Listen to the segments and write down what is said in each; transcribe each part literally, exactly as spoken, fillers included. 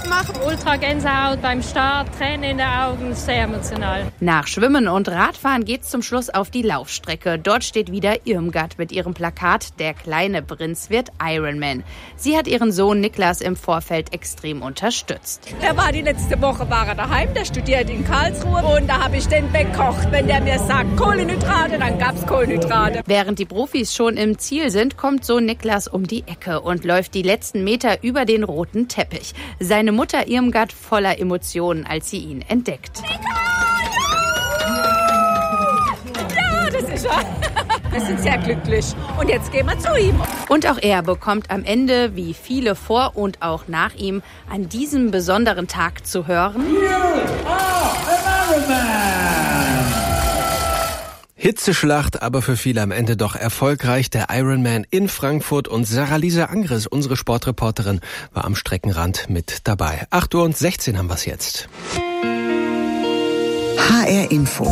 gemacht. Ultra Gänsehaut beim Start, Tränen in den Augen, sehr emotional. Nach Schwimmen und Radfahren geht's zum Schluss auf die Laufstrecke. Dort steht wieder Irmgard mit ihrem Plakat "Der kleine Prinz wird Ironman". Sie hat ihren Sohn Niklas im Vorfeld extrem unterstützt. Er war die letzte Woche war er daheim, der studiert in Karlsruhe und da habe ich den bekocht. Wenn der mir sagt Kohlenhydrate, dann gab's Kohlenhydrate. Während die Profis schon im Ziel sind, kommt Sohn Niklas um die Ecke und läuft die letzten Meter über den roten Teppich. Seine Mutter Irmgard voller Emotionen, als sie ihn entdeckt. Ja, das ist er. Wir sind sehr glücklich. Und jetzt gehen wir zu ihm. Und auch er bekommt am Ende, wie viele vor und auch nach ihm, an diesem besonderen Tag zu hören: Hitzeschlacht, aber für viele am Ende doch erfolgreich. Der Ironman in Frankfurt und Sarah-Lisa Angres, unsere Sportreporterin, war am Streckenrand mit dabei. acht Uhr und sechzehn haben wir es jetzt. H R Info.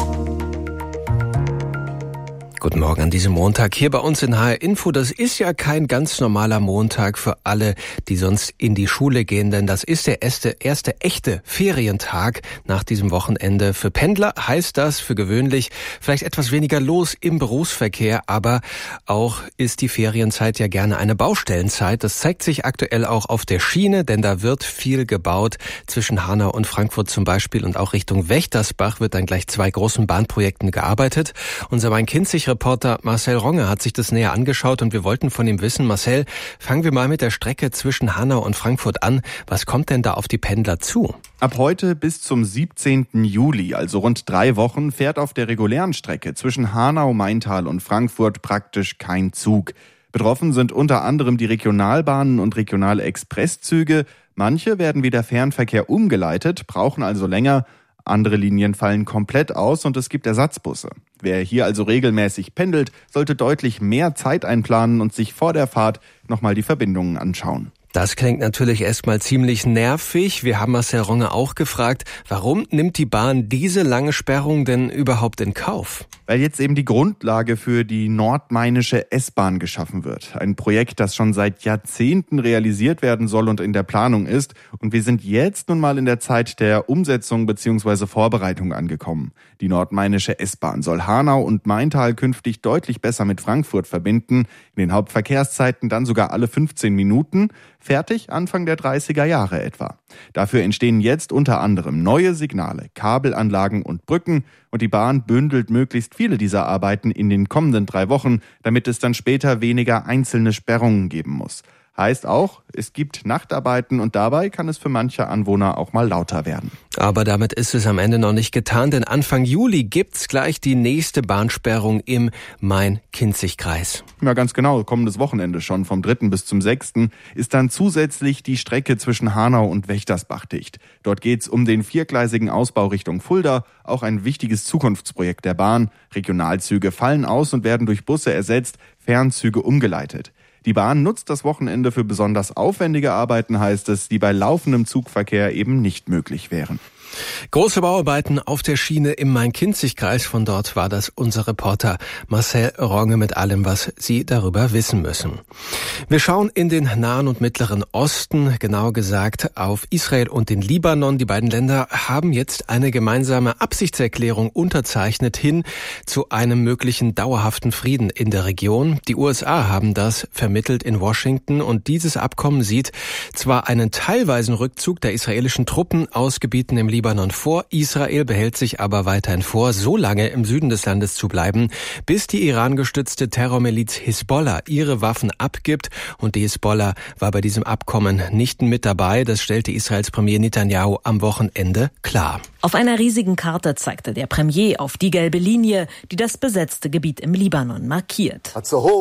Guten Morgen an diesem Montag hier bei uns in H R Info. Das ist ja kein ganz normaler Montag für alle, die sonst in die Schule gehen, denn das ist der erste, erste echte Ferientag nach diesem Wochenende. Für Pendler heißt das für gewöhnlich vielleicht etwas weniger los im Berufsverkehr, aber auch ist die Ferienzeit ja gerne eine Baustellenzeit. Das zeigt sich aktuell auch auf der Schiene, denn da wird viel gebaut. Zwischen Hanau und Frankfurt zum Beispiel und auch Richtung Wächtersbach wird an gleich zwei großen Bahnprojekten gearbeitet. Unser Main-Kinzig Reporter Marcel Ronge hat sich das näher angeschaut und wir wollten von ihm wissen, Marcel, fangen wir mal mit der Strecke zwischen Hanau und Frankfurt an. Was kommt denn da auf die Pendler zu? Ab heute bis zum siebzehnten Juli, also rund drei Wochen, fährt auf der regulären Strecke zwischen Hanau, Maintal und Frankfurt praktisch kein Zug. Betroffen sind unter anderem die Regionalbahnen und regionale Expresszüge. Manche werden wie der Fernverkehr umgeleitet, brauchen also länger. Andere Linien fallen komplett aus und es gibt Ersatzbusse. Wer hier also regelmäßig pendelt, sollte deutlich mehr Zeit einplanen und sich vor der Fahrt nochmal die Verbindungen anschauen. Das klingt natürlich erstmal ziemlich nervig. Wir haben Marcel Ronge auch gefragt, warum nimmt die Bahn diese lange Sperrung denn überhaupt in Kauf? Weil jetzt eben die Grundlage für die nordmainische S-Bahn geschaffen wird. Ein Projekt, das schon seit Jahrzehnten realisiert werden soll und in der Planung ist. Und wir sind jetzt nun mal in der Zeit der Umsetzung bzw. Vorbereitung angekommen. Die nordmainische S-Bahn soll Hanau und Maintal künftig deutlich besser mit Frankfurt verbinden. In den Hauptverkehrszeiten dann sogar alle fünfzehn Minuten. Fertig Anfang der dreißiger Jahre etwa. Dafür entstehen jetzt unter anderem neue Signale, Kabelanlagen und Brücken und die Bahn bündelt möglichst viele dieser Arbeiten in den kommenden drei Wochen, damit es dann später weniger einzelne Sperrungen geben muss. Heißt auch, es gibt Nachtarbeiten und dabei kann es für manche Anwohner auch mal lauter werden. Aber damit ist es am Ende noch nicht getan, denn Anfang Juli gibt's gleich die nächste Bahnsperrung im Main-Kinzig-Kreis. Ja, ganz genau. Kommendes Wochenende schon, vom dritten bis zum sechsten ist dann zusätzlich die Strecke zwischen Hanau und Wächtersbach dicht. Dort geht's um den viergleisigen Ausbau Richtung Fulda, auch ein wichtiges Zukunftsprojekt der Bahn. Regionalzüge fallen aus und werden durch Busse ersetzt, Fernzüge umgeleitet. Die Bahn nutzt das Wochenende für besonders aufwendige Arbeiten, heißt es, die bei laufendem Zugverkehr eben nicht möglich wären. Große Bauarbeiten auf der Schiene im Main-Kinzig-Kreis. Von dort war das unser Reporter Marcel Ronge mit allem, was Sie darüber wissen müssen. Wir schauen in den Nahen und Mittleren Osten, genau gesagt auf Israel und den Libanon. Die beiden Länder haben jetzt eine gemeinsame Absichtserklärung unterzeichnet hin zu einem möglichen dauerhaften Frieden in der Region. Die U S A haben das vermittelt in Washington und dieses Abkommen sieht zwar einen teilweisen Rückzug der israelischen Truppen aus Gebieten im Libanon vor. Israel behält sich aber weiterhin vor, so lange im Süden des Landes zu bleiben, bis die Iran-gestützte Terrormiliz Hisbollah ihre Waffen abgibt. Und die Hisbollah war bei diesem Abkommen nicht mit dabei. Das stellte Israels Premier Netanyahu am Wochenende klar. Auf einer riesigen Karte zeigte der Premier auf die gelbe Linie, die das besetzte Gebiet im Libanon markiert.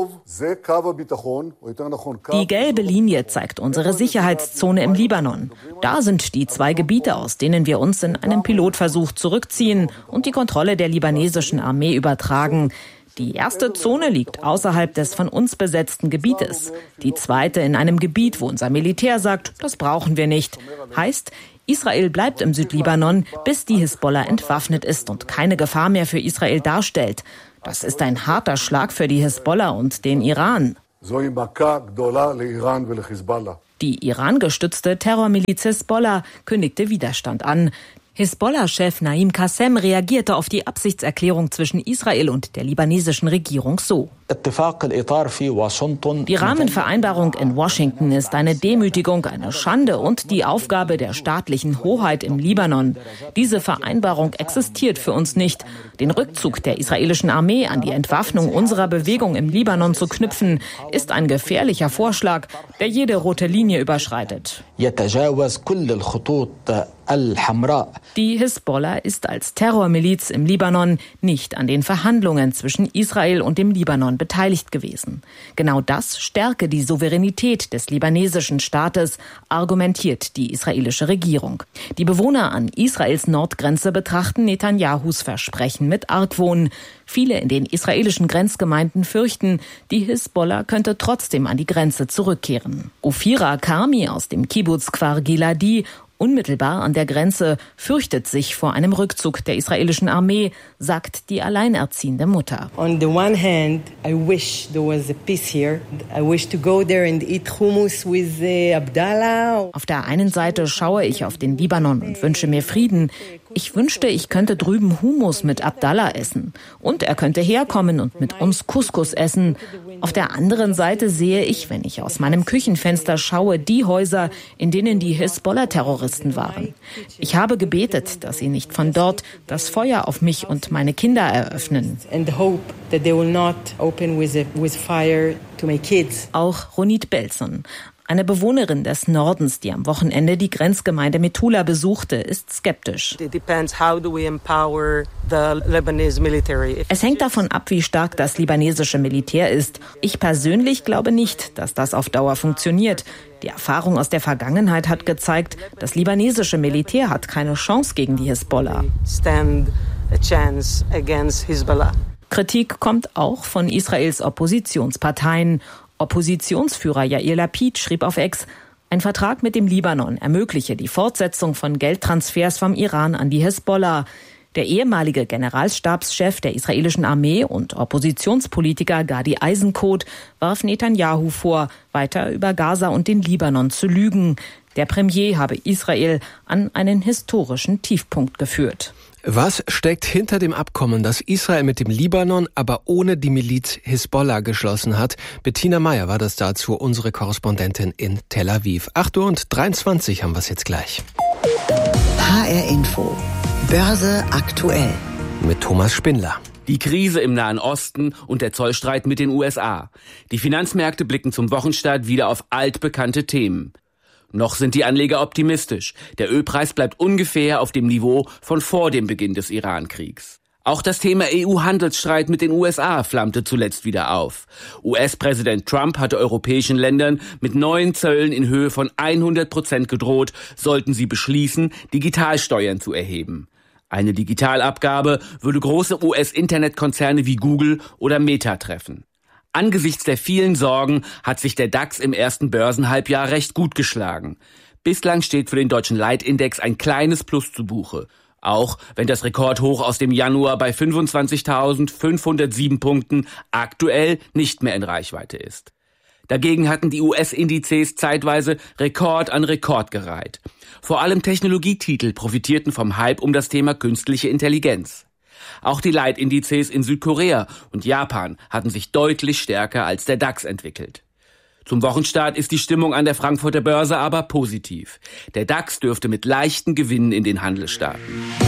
Die gelbe Linie zeigt unsere Sicherheitszone im Libanon. Da sind die zwei Gebiete, aus denen wir uns in einem Pilotversuch zurückziehen und die Kontrolle der libanesischen Armee übertragen. Die erste Zone liegt außerhalb des von uns besetzten Gebietes. Die zweite in einem Gebiet, wo unser Militär sagt, das brauchen wir nicht. Heißt, Israel bleibt im Südlibanon, bis die Hisbollah entwaffnet ist und keine Gefahr mehr für Israel darstellt. Das ist ein harter Schlag für die Hisbollah und den Iran. Die Iran-gestützte Terrormiliz Hisbollah kündigte Widerstand an. Hisbollah-Chef Naim Qassem reagierte auf die Absichtserklärung zwischen Israel und der libanesischen Regierung so: Die Rahmenvereinbarung in Washington ist eine Demütigung, eine Schande und die Aufgabe der staatlichen Hoheit im Libanon. Diese Vereinbarung existiert für uns nicht. Den Rückzug der israelischen Armee an die Entwaffnung unserer Bewegung im Libanon zu knüpfen, ist ein gefährlicher Vorschlag, der jede rote Linie überschreitet. Die Hisbollah ist als Terrormiliz im Libanon nicht an den Verhandlungen zwischen Israel und dem Libanon beteiligt gewesen. Genau das stärke die Souveränität des libanesischen Staates, argumentiert die israelische Regierung. Die Bewohner an Israels Nordgrenze betrachten Netanyahus Versprechen mit Argwohn. Viele in den israelischen Grenzgemeinden fürchten, die Hisbollah könnte trotzdem an die Grenze zurückkehren. Ofira Karmi aus dem Kibbuz Kfar Giladi, unmittelbar an der Grenze, fürchtet sich vor einem Rückzug der israelischen Armee, sagt die alleinerziehende Mutter. On the one hand, I wish there was a peace here. I wish to go there and eat hummus with Abdallah. Auf der einen Seite schaue ich auf den Libanon und wünsche mir Frieden. Ich wünschte, ich könnte drüben Hummus mit Abdallah essen. Und er könnte herkommen und mit uns Couscous essen. Auf der anderen Seite sehe ich, wenn ich aus meinem Küchenfenster schaue, die Häuser, in denen die Hisbollah-Terroristen waren. Ich habe gebetet, dass sie nicht von dort das Feuer auf mich und meine Kinder eröffnen. Auch Ronit Belson, eine Bewohnerin des Nordens, die am Wochenende die Grenzgemeinde Metula besuchte, ist skeptisch. Es hängt davon ab, wie stark das libanesische Militär ist. Ich persönlich glaube nicht, dass das auf Dauer funktioniert. Die Erfahrung aus der Vergangenheit hat gezeigt, das libanesische Militär hat keine Chance gegen die Hisbollah. Kritik kommt auch von Israels Oppositionsparteien. Oppositionsführer Yair Lapid schrieb auf X, ein Vertrag mit dem Libanon ermögliche die Fortsetzung von Geldtransfers vom Iran an die Hisbollah. Der ehemalige Generalstabschef der israelischen Armee und Oppositionspolitiker Gadi Eisenkot warf Netanyahu vor, weiter über Gaza und den Libanon zu lügen. Der Premier habe Israel an einen historischen Tiefpunkt geführt. Was steckt hinter dem Abkommen, das Israel mit dem Libanon, aber ohne die Miliz Hisbollah geschlossen hat? Bettina Meyer war das dazu, unsere Korrespondentin in Tel Aviv. acht Uhr und dreiundzwanzig haben wir es jetzt gleich. H R Info. Börse aktuell. Mit Thomas Spindler. Die Krise im Nahen Osten und der Zollstreit mit den U S A. Die Finanzmärkte blicken zum Wochenstart wieder auf altbekannte Themen. Noch sind die Anleger optimistisch. Der Ölpreis bleibt ungefähr auf dem Niveau von vor dem Beginn des Iran-Kriegs. Auch das Thema E U-Handelsstreit mit den U S A flammte zuletzt wieder auf. U S-Präsident Trump hatte europäischen Ländern mit neuen Zöllen in Höhe von hundert Prozent gedroht, sollten sie beschließen, Digitalsteuern zu erheben. Eine Digitalabgabe würde große U S-Internetkonzerne wie Google oder Meta treffen. Angesichts der vielen Sorgen hat sich der DAX im ersten Börsenhalbjahr recht gut geschlagen. Bislang steht für den deutschen Leitindex ein kleines Plus zu Buche. Auch wenn das Rekordhoch aus dem Januar bei fünfundzwanzigtausendfünfhundertsieben Punkten aktuell nicht mehr in Reichweite ist. Dagegen hatten die U S-Indizes zeitweise Rekord an Rekord gereiht. Vor allem Technologietitel profitierten vom Hype um das Thema künstliche Intelligenz. Auch die Leitindizes in Südkorea und Japan hatten sich deutlich stärker als der DAX entwickelt. Zum Wochenstart ist die Stimmung an der Frankfurter Börse aber positiv. Der DAX dürfte mit leichten Gewinnen in den Handel starten.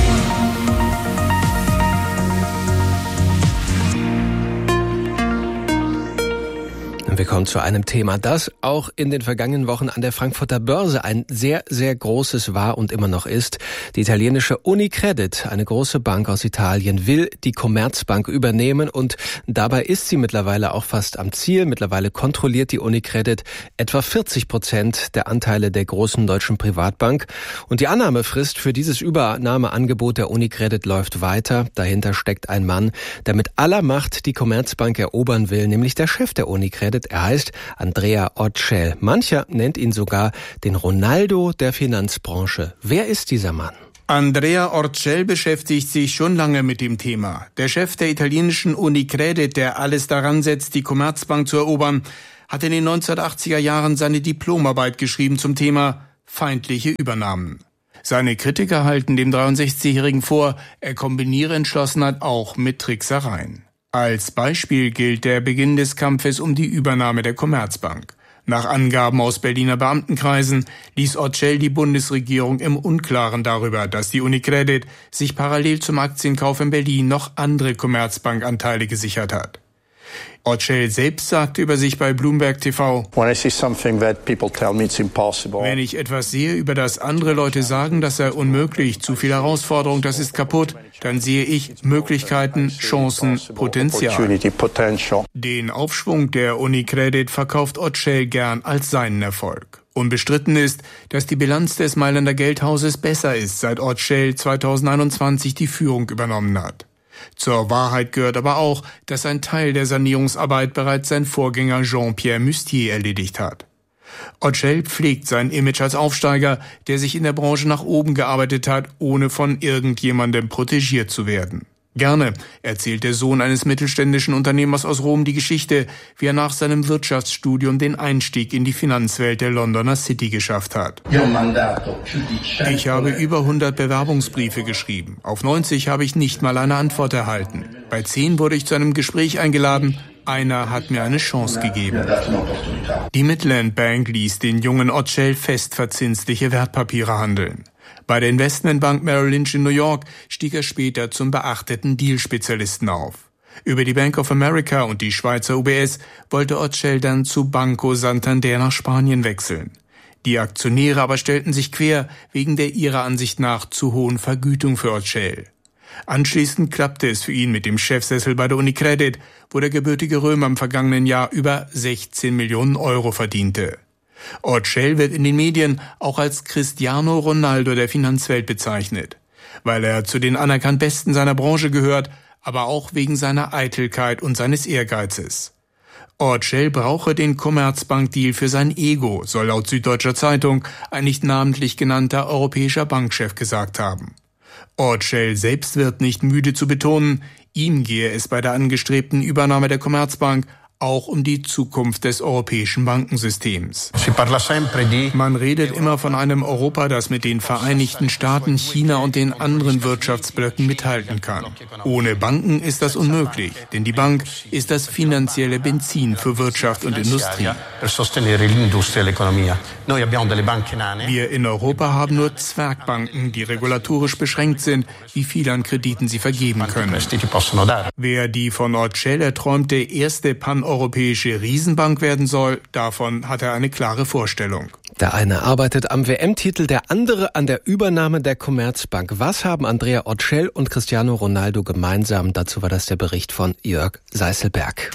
Wir kommen zu einem Thema, das auch in den vergangenen Wochen an der Frankfurter Börse ein sehr, sehr großes war und immer noch ist. Die italienische Unicredit, eine große Bank aus Italien, will die Commerzbank übernehmen und dabei ist sie mittlerweile auch fast am Ziel. Mittlerweile kontrolliert die Unicredit etwa vierzig Prozent der Anteile der großen deutschen Privatbank. Und die Annahmefrist für dieses Übernahmeangebot der Unicredit läuft weiter. Dahinter steckt ein Mann, der mit aller Macht die Commerzbank erobern will, nämlich der Chef der Unicredit. Er heißt Andrea Orcel. Mancher nennt ihn sogar den Ronaldo der Finanzbranche. Wer ist dieser Mann? Andrea Orcel beschäftigt sich schon lange mit dem Thema. Der Chef der italienischen Unicredit, der alles daran setzt, die Commerzbank zu erobern, hat in den neunzehnhundertachtziger Jahren seine Diplomarbeit geschrieben zum Thema feindliche Übernahmen. Seine Kritiker halten dem dreiundsechzigjährigen vor, er kombiniere Entschlossenheit auch mit Tricksereien. Als Beispiel gilt der Beginn des Kampfes um die Übernahme der Commerzbank. Nach Angaben aus Berliner Beamtenkreisen ließ Orcel die Bundesregierung im Unklaren darüber, dass die Unicredit sich parallel zum Aktienkauf in Berlin noch andere Commerzbank-Anteile gesichert hat. Orcel selbst sagte über sich bei Bloomberg T V: Wenn ich etwas sehe, über das andere Leute sagen, das sei unmöglich, zu viel Herausforderung, das ist kaputt, dann sehe ich Möglichkeiten, Chancen, Potenzial. Den Aufschwung der Unicredit verkauft Orcel gern als seinen Erfolg. Unbestritten ist, dass die Bilanz des Mailänder Geldhauses besser ist, seit Orcel zweitausendeinundzwanzig die Führung übernommen hat. Zur Wahrheit gehört aber auch, dass ein Teil der Sanierungsarbeit bereits sein Vorgänger Jean-Pierre Mustier erledigt hat. Orcel pflegt sein Image als Aufsteiger, der sich in der Branche nach oben gearbeitet hat, ohne von irgendjemandem protegiert zu werden. Gerne erzählt der Sohn eines mittelständischen Unternehmers aus Rom die Geschichte, wie er nach seinem Wirtschaftsstudium den Einstieg in die Finanzwelt der Londoner City geschafft hat. Ich habe über hundert Bewerbungsbriefe geschrieben. Auf neunzig habe ich nicht mal eine Antwort erhalten. Bei zehn wurde ich zu einem Gespräch eingeladen. Einer hat mir eine Chance gegeben. Die Midland Bank ließ den jungen Orcel festverzinsliche Wertpapiere handeln. Bei der Investmentbank Merrill Lynch in New York stieg er später zum beachteten Deal-Spezialisten auf. Über die Bank of America und die Schweizer U B S wollte Orcel dann zu Banco Santander nach Spanien wechseln. Die Aktionäre aber stellten sich quer wegen der ihrer Ansicht nach zu hohen Vergütung für Orcel. Anschließend klappte es für ihn mit dem Chefsessel bei der Unicredit, wo der gebürtige Römer im vergangenen Jahr über sechzehn Millionen Euro verdiente. Orcel wird in den Medien auch als Cristiano Ronaldo der Finanzwelt bezeichnet, weil er zu den anerkannt Besten seiner Branche gehört, aber auch wegen seiner Eitelkeit und seines Ehrgeizes. Orcel brauche den Commerzbank-Deal für sein Ego, soll laut Süddeutscher Zeitung ein nicht namentlich genannter europäischer Bankchef gesagt haben. Orcel selbst wird nicht müde zu betonen, ihm gehe es bei der angestrebten Übernahme der Commerzbank auch um die Zukunft des europäischen Bankensystems. Man redet immer von einem Europa, das mit den Vereinigten Staaten, China und den anderen Wirtschaftsblöcken mithalten kann. Ohne Banken ist das unmöglich, denn die Bank ist das finanzielle Benzin für Wirtschaft und Industrie. Wir in Europa haben nur Zwergbanken, die regulatorisch beschränkt sind, wie viel an Krediten sie vergeben können. Wer die von Orcel erträumte erste pan europäische Riesenbank werden soll, davon hat er eine klare Vorstellung. Der eine arbeitet am W M-Titel, der andere an der Übernahme der Commerzbank. Was haben Andrea Orcel und Cristiano Ronaldo gemeinsam? Dazu war das der Bericht von Jörg Seißelberg.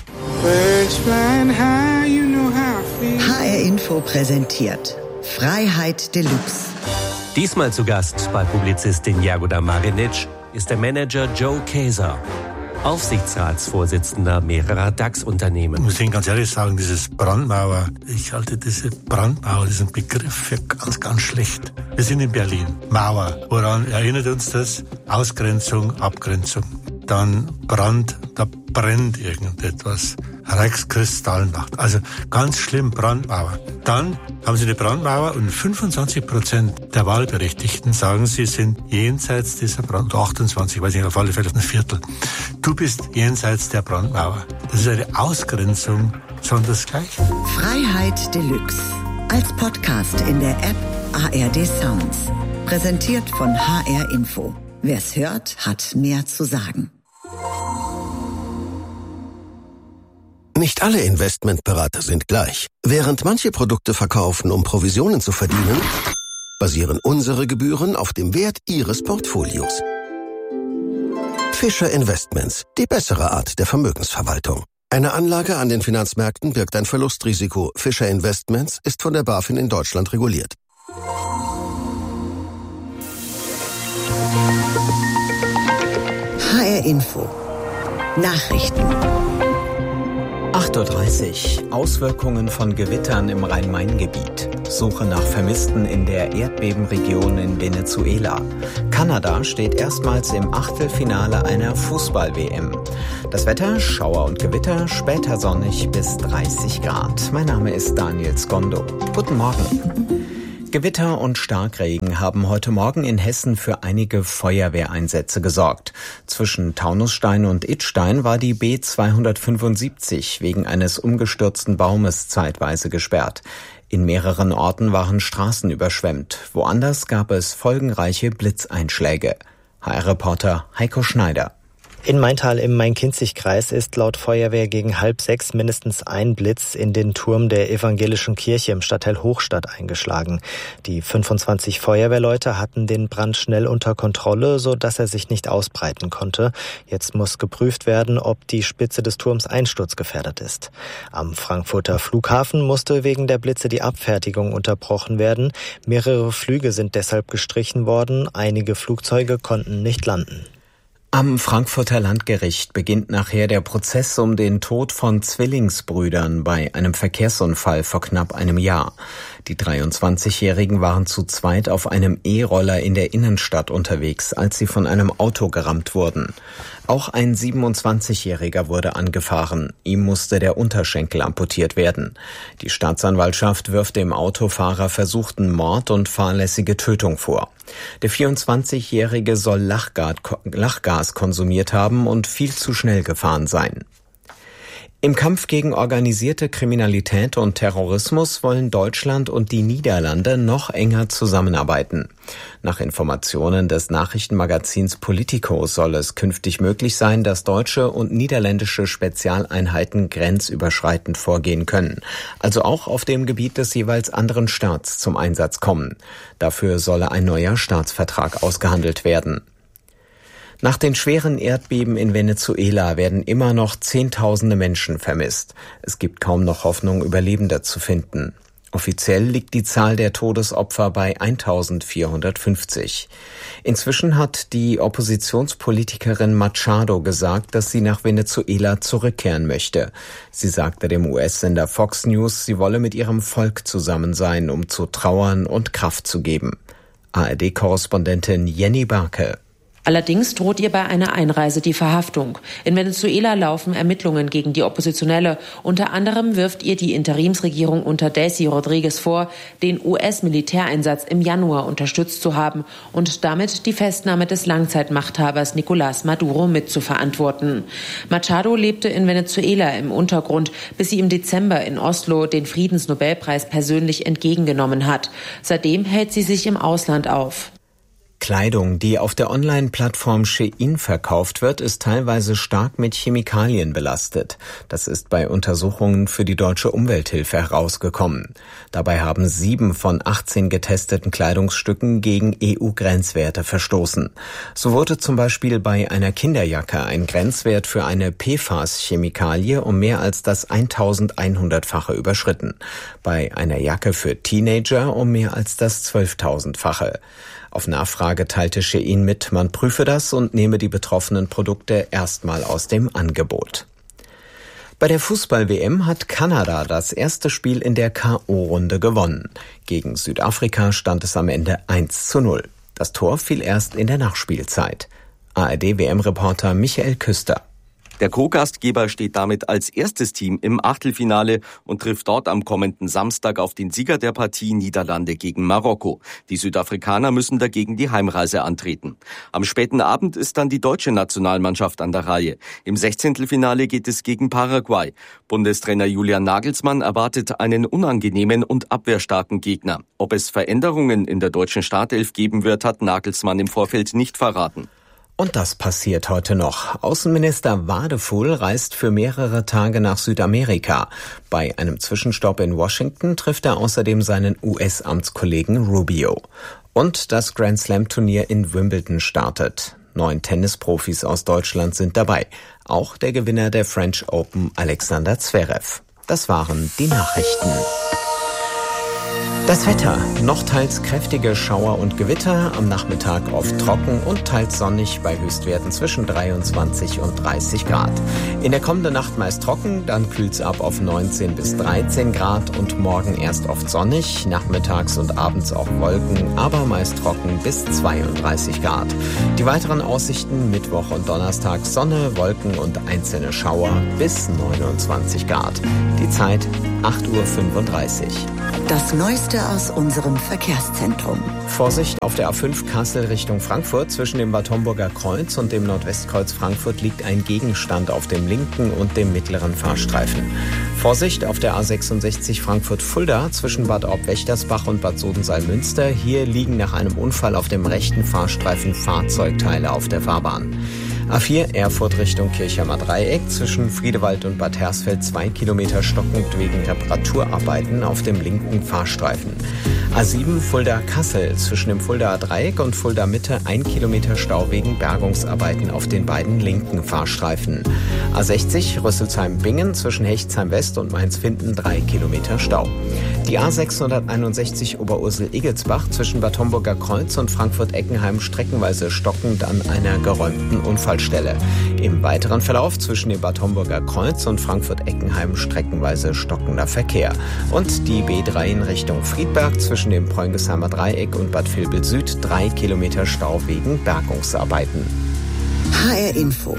H R Info präsentiert Freiheit Deluxe. Diesmal zu Gast bei Publizistin Jagoda Marinic ist der Manager Joe Kaeser, Aufsichtsratsvorsitzender mehrerer DAX-Unternehmen. Ich muss Ihnen ganz ehrlich sagen, dieses Brandmauer, ich halte diese Brandmauer, diesen Begriff für ganz, ganz schlecht. Wir sind in Berlin. Mauer. Woran erinnert uns das? Ausgrenzung, Abgrenzung. Dann Brand, da brennt irgendetwas. Reichskristallnacht. Also ganz schlimm, Brandmauer. Dann haben Sie eine Brandmauer und fünfundzwanzig Prozent der Wahlberechtigten sagen, sie sind jenseits dieser Brandmauer. achtundzwanzig, weiß nicht, auf alle Fälle ein Viertel. Du bist jenseits der Brandmauer. Das ist eine Ausgrenzung, sondersgleichen. Freiheit Deluxe. Als Podcast in der App A R D Sounds. Präsentiert von H R Info. Wer's hört, hat mehr zu sagen. Nicht alle Investmentberater sind gleich. Während manche Produkte verkaufen, um Provisionen zu verdienen, basieren unsere Gebühren auf dem Wert Ihres Portfolios. Fischer Investments, die bessere Art der Vermögensverwaltung. Eine Anlage an den Finanzmärkten birgt ein Verlustrisiko. Fischer Investments ist von der BaFin in Deutschland reguliert. H R Info. Nachrichten. acht Uhr dreißig. Auswirkungen von Gewittern im Rhein-Main-Gebiet. Suche nach Vermissten in der Erdbebenregion in Venezuela. Kanada steht erstmals im Achtelfinale einer Fußball-W M. Das Wetter, Schauer und Gewitter, später sonnig bis dreißig Grad. Mein Name ist Daniel Skondo. Guten Morgen. Gewitter und Starkregen haben heute Morgen in Hessen für einige Feuerwehreinsätze gesorgt. Zwischen Taunusstein und Idstein war die B zweihundertfünfundsiebzig wegen eines umgestürzten Baumes zeitweise gesperrt. In mehreren Orten waren Straßen überschwemmt. Woanders gab es folgenreiche Blitzeinschläge. H R-Reporter Heiko Schneider. In Maintal im Main-Kinzig-Kreis ist laut Feuerwehr gegen halb sechs mindestens ein Blitz in den Turm der evangelischen Kirche im Stadtteil Hochstadt eingeschlagen. Die fünfundzwanzig Feuerwehrleute hatten den Brand schnell unter Kontrolle, sodass er sich nicht ausbreiten konnte. Jetzt muss geprüft werden, ob die Spitze des Turms einsturzgefährdet ist. Am Frankfurter Flughafen musste wegen der Blitze die Abfertigung unterbrochen werden. Mehrere Flüge sind deshalb gestrichen worden. Einige Flugzeuge konnten nicht landen. Am Frankfurter Landgericht beginnt nachher der Prozess um den Tod von Zwillingsbrüdern bei einem Verkehrsunfall vor knapp einem Jahr. Die dreiundzwanzigjährigen waren zu zweit auf einem E-Roller in der Innenstadt unterwegs, als sie von einem Auto gerammt wurden. Auch ein siebenundzwanzigjähriger wurde angefahren. Ihm musste der Unterschenkel amputiert werden. Die Staatsanwaltschaft wirft dem Autofahrer versuchten Mord und fahrlässige Tötung vor. Der vierundzwanzigjährige soll Lachgas, Lachgas konsumiert haben und viel zu schnell gefahren sein. Im Kampf gegen organisierte Kriminalität und Terrorismus wollen Deutschland und die Niederlande noch enger zusammenarbeiten. Nach Informationen des Nachrichtenmagazins Politico soll es künftig möglich sein, dass deutsche und niederländische Spezialeinheiten grenzüberschreitend vorgehen können, also auch auf dem Gebiet des jeweils anderen Staats zum Einsatz kommen. Dafür solle ein neuer Staatsvertrag ausgehandelt werden. Nach den schweren Erdbeben in Venezuela werden immer noch Zehntausende Menschen vermisst. Es gibt kaum noch Hoffnung, Überlebende zu finden. Offiziell liegt die Zahl der Todesopfer bei eintausendvierhundertfünfzig. Inzwischen hat die Oppositionspolitikerin Machado gesagt, dass sie nach Venezuela zurückkehren möchte. Sie sagte dem U S-Sender Fox News, sie wolle mit ihrem Volk zusammen sein, um zu trauern und Kraft zu geben. A R D-Korrespondentin Jenny Barke. Allerdings droht ihr bei einer Einreise die Verhaftung. In Venezuela laufen Ermittlungen gegen die Oppositionelle. Unter anderem wirft ihr die Interimsregierung unter Delcy Rodriguez vor, den U S-Militäreinsatz im Januar unterstützt zu haben und damit die Festnahme des Langzeitmachthabers Nicolás Maduro mitzuverantworten. Machado lebte in Venezuela im Untergrund, bis sie im Dezember in Oslo den Friedensnobelpreis persönlich entgegengenommen hat. Seitdem hält sie sich im Ausland auf. Kleidung, die auf der Online-Plattform Shein verkauft wird, ist teilweise stark mit Chemikalien belastet. Das ist bei Untersuchungen für die Deutsche Umwelthilfe herausgekommen. Dabei haben sieben von achtzehn getesteten Kleidungsstücken gegen E U-Grenzwerte verstoßen. So wurde zum Beispiel bei einer Kinderjacke ein Grenzwert für eine P F A S-Chemikalie um mehr als das eintausendeinhundertfache überschritten. Bei einer Jacke für Teenager um mehr als das zwölftausendfache. Auf Nachfrage teilte Shein mit, man prüfe das und nehme die betroffenen Produkte erstmal aus dem Angebot. Bei der Fußball-W M hat Kanada das erste Spiel in der K O-Runde gewonnen. Gegen Südafrika stand es am Ende eins zu null. Das Tor fiel erst in der Nachspielzeit. A R D-W M-Reporter Michael Küster. Der Co-Gastgeber steht damit als erstes Team im Achtelfinale und trifft dort am kommenden Samstag auf den Sieger der Partie Niederlande gegen Marokko. Die Südafrikaner müssen dagegen die Heimreise antreten. Am späten Abend ist dann die deutsche Nationalmannschaft an der Reihe. Im Sechzehntelfinale geht es gegen Paraguay. Bundestrainer Julian Nagelsmann erwartet einen unangenehmen und abwehrstarken Gegner. Ob es Veränderungen in der deutschen Startelf geben wird, hat Nagelsmann im Vorfeld nicht verraten. Und das passiert heute noch. Außenminister Wadefuhl reist für mehrere Tage nach Südamerika. Bei einem Zwischenstopp in Washington trifft er außerdem seinen U S-Amtskollegen Rubio. Und das Grand-Slam-Turnier in Wimbledon startet. Neun Tennisprofis aus Deutschland sind dabei. Auch der Gewinner der French Open, Alexander Zverev. Das waren die Nachrichten. Das Wetter. Noch teils kräftige Schauer und Gewitter, am Nachmittag oft trocken und teils sonnig bei Höchstwerten zwischen dreiundzwanzig und dreißig Grad. In der kommenden Nacht meist trocken, dann kühlt's ab auf neunzehn bis dreizehn Grad und morgen erst oft sonnig, nachmittags und abends auch Wolken, aber meist trocken bis zweiunddreißig Grad. Die weiteren Aussichten Mittwoch und Donnerstag Sonne, Wolken und einzelne Schauer bis neunundzwanzig Grad. Die Zeit acht Uhr fünfunddreißig. Das Neueste aus unserem Verkehrszentrum. Vorsicht auf der A fünf Kassel Richtung Frankfurt. Zwischen dem Bad Homburger Kreuz und dem Nordwestkreuz Frankfurt liegt ein Gegenstand auf dem linken und dem mittleren Fahrstreifen. Vorsicht auf der A sechsundsechzig Frankfurt-Fulda zwischen Bad Aub-Wächtersbach und Bad Sodenseil-Münster. Hier liegen nach einem Unfall auf dem rechten Fahrstreifen Fahrzeugteile auf der Fahrbahn. A vier Erfurt Richtung Kirchheimer Dreieck zwischen Friedewald und Bad Hersfeld zwei Kilometer stockend wegen Reparaturarbeiten auf dem linken Fahrstreifen. A sieben Fulda-Kassel zwischen dem Fuldaer Dreieck und Fulda Mitte ein Kilometer Stau wegen Bergungsarbeiten auf den beiden linken Fahrstreifen. A sechzig Rüsselsheim-Bingen zwischen Hechtsheim West und Mainz-Finden drei Kilometer Stau. Die A sechshunderteinundsechzig Oberursel-Igelsbach zwischen Bad Homburger Kreuz und Frankfurt-Eckenheim streckenweise stockend an einer geräumten Unfallstelle. Im weiteren Verlauf zwischen dem Bad Homburger Kreuz und Frankfurt-Eckenheim streckenweise stockender Verkehr. Und die B drei in Richtung Friedberg zwischen dem Preungesheimer Dreieck und Bad Vilbel Süd drei Kilometer Stau wegen Bergungsarbeiten. H R Info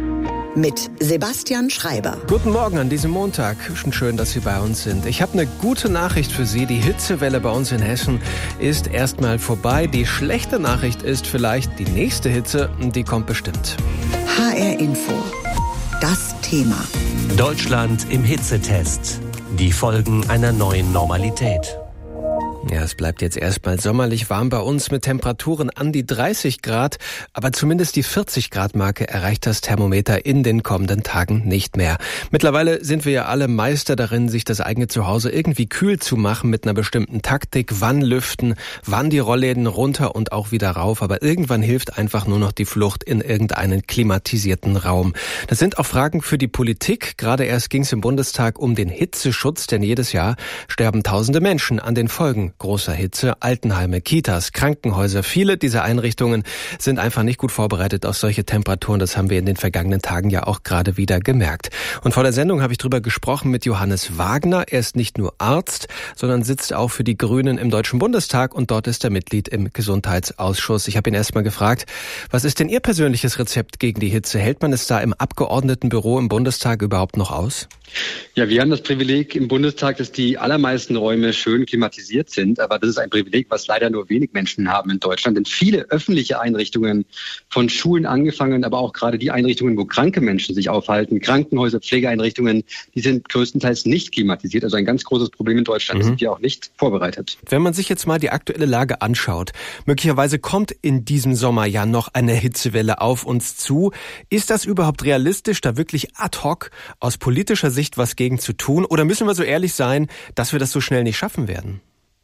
mit Sebastian Schreiber. Guten Morgen an diesem Montag. Schon schön, dass Sie bei uns sind. Ich habe eine gute Nachricht für Sie. Die Hitzewelle bei uns in Hessen ist erstmal vorbei. Die schlechte Nachricht ist vielleicht die nächste Hitze, die kommt bestimmt. H R Info. Das Thema. Deutschland im Hitzetest. Die Folgen einer neuen Normalität. Ja, es bleibt jetzt erstmal sommerlich warm bei uns mit Temperaturen an die dreißig Grad, aber zumindest die vierzig Grad Marke erreicht das Thermometer in den kommenden Tagen nicht mehr. Mittlerweile sind wir ja alle Meister darin, sich das eigene Zuhause irgendwie kühl zu machen mit einer bestimmten Taktik, wann lüften, wann die Rollläden runter und auch wieder rauf, aber irgendwann hilft einfach nur noch die Flucht in irgendeinen klimatisierten Raum. Das sind auch Fragen für die Politik. Gerade erst ging es im Bundestag um den Hitzeschutz, denn jedes Jahr sterben tausende Menschen an den Folgen großer Hitze, Altenheime, Kitas, Krankenhäuser. Viele dieser Einrichtungen sind einfach nicht gut vorbereitet auf solche Temperaturen. Das haben wir in den vergangenen Tagen ja auch gerade wieder gemerkt. Und vor der Sendung habe ich drüber gesprochen mit Johannes Wagner. Er ist nicht nur Arzt, sondern sitzt auch für die Grünen im Deutschen Bundestag und dort ist er Mitglied im Gesundheitsausschuss. Ich habe ihn erst mal gefragt, was ist denn Ihr persönliches Rezept gegen die Hitze? Hält man es da im Abgeordnetenbüro im Bundestag überhaupt noch aus? Ja, wir haben das Privileg im Bundestag, dass die allermeisten Räume schön klimatisiert sind. Aber das ist ein Privileg, was leider nur wenig Menschen haben in Deutschland. Denn viele öffentliche Einrichtungen, von Schulen angefangen, aber auch gerade die Einrichtungen, wo kranke Menschen sich aufhalten, Krankenhäuser, Pflegeeinrichtungen, die sind größtenteils nicht klimatisiert. Also ein ganz großes Problem in Deutschland. Mhm. Da sind wir auch nicht vorbereitet. Wenn man sich jetzt mal die aktuelle Lage anschaut, möglicherweise kommt in diesem Sommer ja noch eine Hitzewelle auf uns zu. Ist das überhaupt realistisch, da wirklich ad hoc aus politischer Sicht was gegen zu tun? Oder müssen wir so ehrlich sein, dass wir das so schnell nicht schaffen werden?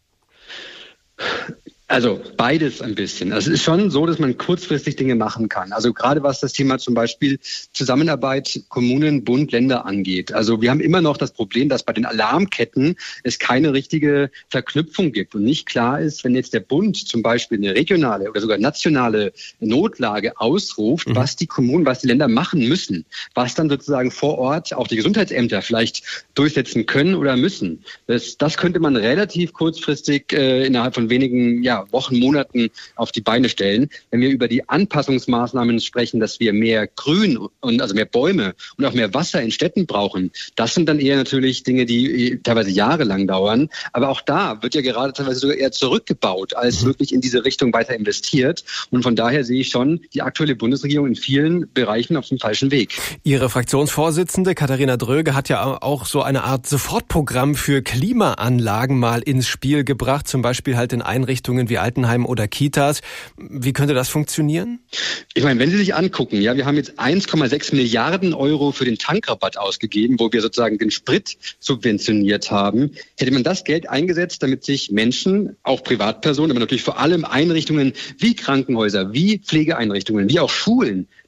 Also beides ein bisschen. Also es ist schon so, dass man kurzfristig Dinge machen kann. Also gerade was das Thema zum Beispiel Zusammenarbeit Kommunen, Bund, Länder angeht. Also wir haben immer noch das Problem, dass bei den Alarmketten es keine richtige Verknüpfung gibt und nicht klar ist, wenn jetzt der Bund zum Beispiel eine regionale oder sogar nationale Notlage ausruft, mhm. was die Kommunen, was die Länder machen müssen, was dann sozusagen vor Ort auch die Gesundheitsämter vielleicht durchsetzen können oder müssen. Das, das könnte man relativ kurzfristig äh, innerhalb von wenigen ja, Wochen, Monaten auf die Beine stellen. Wenn wir über die Anpassungsmaßnahmen sprechen, dass wir mehr Grün und also mehr Bäume und auch mehr Wasser in Städten brauchen, das sind dann eher natürlich Dinge, die teilweise jahrelang dauern. Aber auch da wird ja gerade teilweise sogar eher zurückgebaut, als mhm. wirklich in diese Richtung weiter investiert. Und von daher sehe ich schon die aktuelle Bundesregierung in vielen Bereichen auf dem falschen Weg. Ihre Fraktionsvorsitzende Katharina Dröge hat ja auch so eine Art Sofortprogramm für Klimaanlagen mal ins Spiel gebracht, zum Beispiel halt in Einrichtungen wie Altenheim oder Kitas. Wie könnte das funktionieren? Ich meine, wenn Sie sich angucken, ja, wir haben jetzt eins Komma sechs Milliarden Euro für den Tankrabatt ausgegeben, wo wir sozusagen den Sprit subventioniert haben. Hätte man das Geld eingesetzt, damit sich Menschen, auch Privatpersonen, aber natürlich vor allem Einrichtungen wie Krankenhäuser, wie Pflegeeinrichtungen, wie auch Schulen,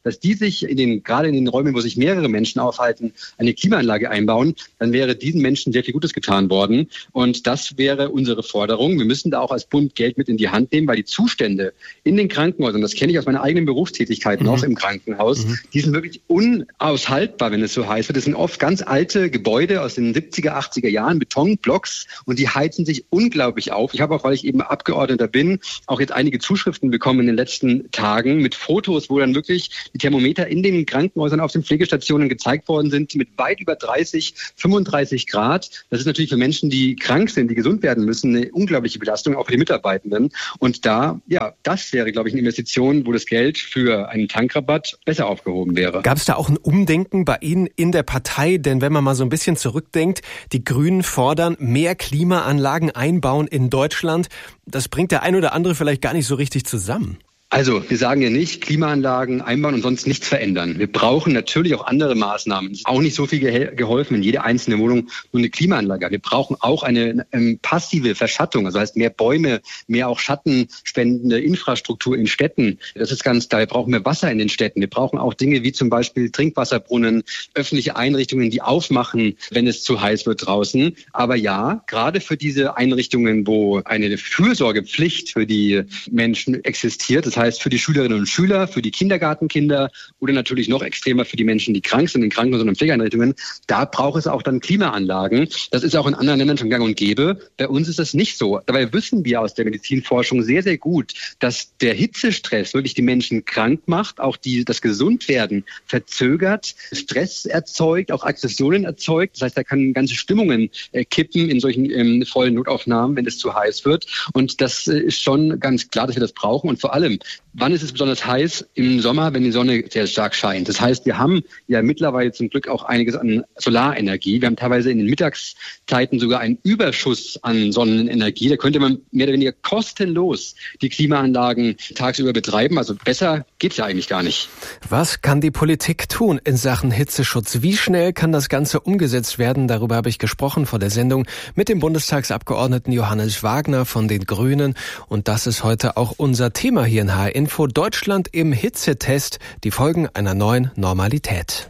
dass die sich in den, gerade in den Räumen, wo sich mehrere Menschen aufhalten, eine Klimaanlage einbauen, dann wäre diesen Menschen sehr viel Gutes getan worden. Und das wäre unsere Forderung. Wir müssen da auch als Bund Geld mit in die Hand nehmen, weil die Zustände in den Krankenhäusern, das kenne ich aus meiner eigenen Berufstätigkeit noch mhm. im Krankenhaus, mhm. die sind wirklich unaushaltbar, wenn es so heiß wird. Das sind oft ganz alte Gebäude aus den siebziger, achtziger Jahren, Betonblocks, und die heizen sich unglaublich auf. Ich habe auch, weil ich eben Abgeordneter bin, auch jetzt einige Zuschriften bekommen in den letzten Tagen mit Fotos, wo dann wirklich die Thermometer in den Krankenhäusern auf den Pflegestationen gezeigt worden sind mit weit über dreißig, fünfunddreißig Grad. Das ist natürlich für Menschen, die krank sind, die gesund werden müssen, eine unglaubliche Belastung, auch für die Mitarbeitenden. Und da, ja, das wäre, glaube ich, eine Investition, wo das Geld für einen Tankrabatt besser aufgehoben wäre. Gab es da auch ein Umdenken bei Ihnen in der Partei? Denn wenn man mal so ein bisschen zurückdenkt, die Grünen fordern mehr Klimaanlagen einbauen in Deutschland. Das bringt der ein oder andere vielleicht gar nicht so richtig zusammen. Also, wir sagen ja nicht, Klimaanlagen einbauen und sonst nichts verändern. Wir brauchen natürlich auch andere Maßnahmen. Es ist auch nicht so viel ge- geholfen, wenn jede einzelne Wohnung nur eine Klimaanlage hat. Wir brauchen auch eine ähm, passive Verschattung, also heißt mehr Bäume, mehr auch schattenspendende Infrastruktur in Städten. Das ist ganz klar. Wir brauchen mehr Wasser in den Städten. Wir brauchen auch Dinge wie zum Beispiel Trinkwasserbrunnen, öffentliche Einrichtungen, die aufmachen, wenn es zu heiß wird draußen. Aber ja, gerade für diese Einrichtungen, wo eine Fürsorgepflicht für die Menschen existiert, das heißt, Das heißt für die Schülerinnen und Schüler, für die Kindergartenkinder oder natürlich noch extremer für die Menschen, die krank sind in Krankenhäusern und Pflegeeinrichtungen, da braucht es auch dann Klimaanlagen. Das ist auch in anderen Ländern schon gang und gäbe. Bei uns ist das nicht so. Dabei wissen wir aus der Medizinforschung sehr, sehr gut, dass der Hitzestress wirklich die Menschen krank macht, auch die, das Gesundwerden verzögert, Stress erzeugt, auch Aggressionen erzeugt. Das heißt, da kann ganze Stimmungen äh, kippen in solchen ähm, vollen Notaufnahmen, wenn es zu heiß wird. Und das äh, ist schon ganz klar, dass wir das brauchen. Und vor allem, wann ist es besonders heiß? Im Sommer, wenn die Sonne sehr stark scheint. Das heißt, wir haben ja mittlerweile zum Glück auch einiges an Solarenergie. Wir haben teilweise in den Mittagszeiten sogar einen Überschuss an Sonnenenergie. Da könnte man mehr oder weniger kostenlos die Klimaanlagen tagsüber betreiben. Also besser geht's ja eigentlich gar nicht. Was kann die Politik tun in Sachen Hitzeschutz? Wie schnell kann das Ganze umgesetzt werden? Darüber habe ich gesprochen vor der Sendung mit dem Bundestagsabgeordneten Johannes Wagner von den Grünen. Und das ist heute auch unser Thema hier in H R Info. Deutschland im Hitzetest. Die Folgen einer neuen Normalität.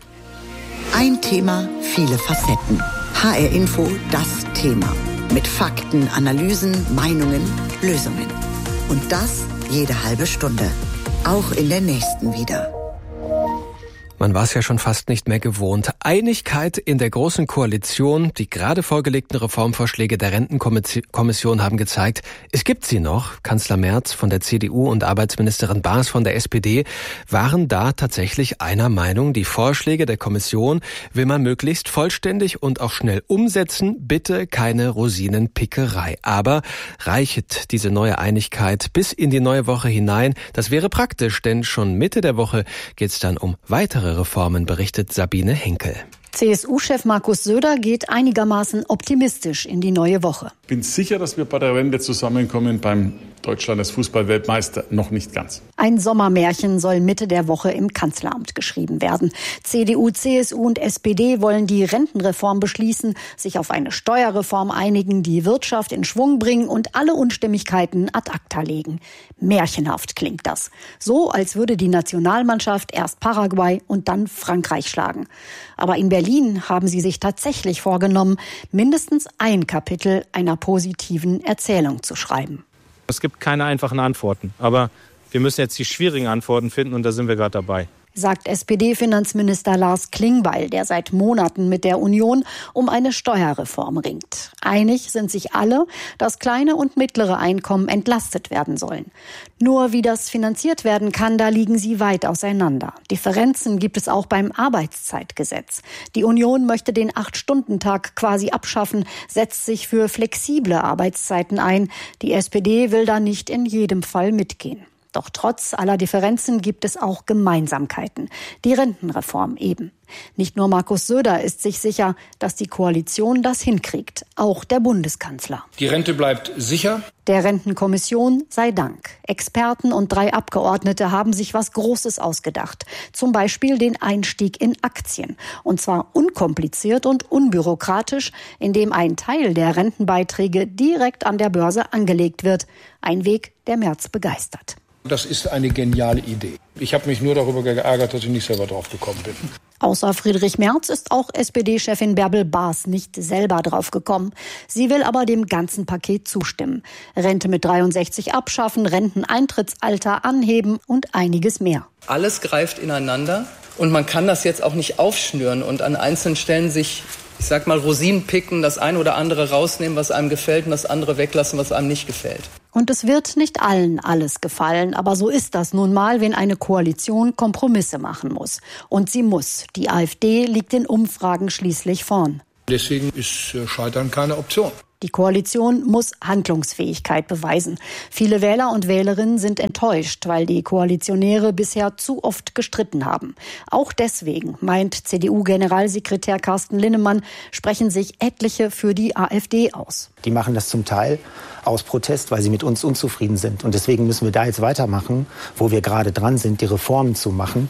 Ein Thema, viele Facetten. H R Info, das Thema. Mit Fakten, Analysen, Meinungen, Lösungen. Und das jede halbe Stunde. Auch in der nächsten wieder. Man war es ja schon fast nicht mehr gewohnt. Einigkeit in der Großen Koalition. Die gerade vorgelegten Reformvorschläge der Rentenkommission haben gezeigt, es gibt sie noch. Kanzler Merz von der C D U und Arbeitsministerin Baas von der S P D waren da tatsächlich einer Meinung. Die Vorschläge der Kommission will man möglichst vollständig und auch schnell umsetzen. Bitte keine Rosinenpickerei. Aber reicht diese neue Einigkeit bis in die neue Woche hinein? Das wäre praktisch, denn schon Mitte der Woche geht es dann um weitere Reformen, berichtet Sabine Henkel. C S U-Chef Markus Söder geht einigermaßen optimistisch in die neue Woche. Ich bin sicher, dass wir bei der Wende zusammenkommen. Beim Deutschland als Fußballweltmeister noch nicht ganz. Ein Sommermärchen soll Mitte der Woche im Kanzleramt geschrieben werden. C D U, C S U und S P D wollen die Rentenreform beschließen, sich auf eine Steuerreform einigen, die Wirtschaft in Schwung bringen und alle Unstimmigkeiten ad acta legen. Märchenhaft klingt das. So, als würde die Nationalmannschaft erst Paraguay und dann Frankreich schlagen. Aber in Berlin haben sie sich tatsächlich vorgenommen, mindestens ein Kapitel einer positiven Erzählung zu schreiben. Es gibt keine einfachen Antworten, aber wir müssen jetzt die schwierigen Antworten finden und da sind wir gerade dabei. Sagt S P D-Finanzminister Lars Klingbeil, der seit Monaten mit der Union um eine Steuerreform ringt. Einig sind sich alle, dass kleine und mittlere Einkommen entlastet werden sollen. Nur wie das finanziert werden kann, da liegen sie weit auseinander. Differenzen gibt es auch beim Arbeitszeitgesetz. Die Union möchte den Acht-Stunden-Tag quasi abschaffen, setzt sich für flexible Arbeitszeiten ein. Die S P D will da nicht in jedem Fall mitgehen. Doch trotz aller Differenzen gibt es auch Gemeinsamkeiten. Die Rentenreform eben. Nicht nur Markus Söder ist sich sicher, dass die Koalition das hinkriegt. Auch der Bundeskanzler. Die Rente bleibt sicher. Der Rentenkommission sei Dank. Experten und drei Abgeordnete haben sich was Großes ausgedacht. Zum Beispiel den Einstieg in Aktien. Und zwar unkompliziert und unbürokratisch, indem ein Teil der Rentenbeiträge direkt an der Börse angelegt wird. Ein Weg, der Merz begeistert. Das ist eine geniale Idee. Ich habe mich nur darüber geärgert, dass ich nicht selber drauf gekommen bin. Außer Friedrich Merz ist auch S P D-Chefin Bärbel Baas nicht selber drauf gekommen. Sie will aber dem ganzen Paket zustimmen. Rente mit dreiundsechzig abschaffen, Renteneintrittsalter anheben und einiges mehr. Alles greift ineinander und man kann das jetzt auch nicht aufschnüren und an einzelnen Stellen sich, ich sag mal, Rosinen picken, das eine oder andere rausnehmen, was einem gefällt, und das andere weglassen, was einem nicht gefällt. Und es wird nicht allen alles gefallen, aber so ist das nun mal, wenn eine Koalition Kompromisse machen muss. Und sie muss. Die AfD liegt in Umfragen schließlich vorn. Deswegen ist Scheitern keine Option. Die Koalition muss Handlungsfähigkeit beweisen. Viele Wähler und Wählerinnen sind enttäuscht, weil die Koalitionäre bisher zu oft gestritten haben. Auch deswegen, meint C D U-Generalsekretär Carsten Linnemann, sprechen sich etliche für die AfD aus. Die machen das zum Teil aus Protest, weil sie mit uns unzufrieden sind. Und deswegen müssen wir da jetzt weitermachen, wo wir gerade dran sind, die Reformen zu machen,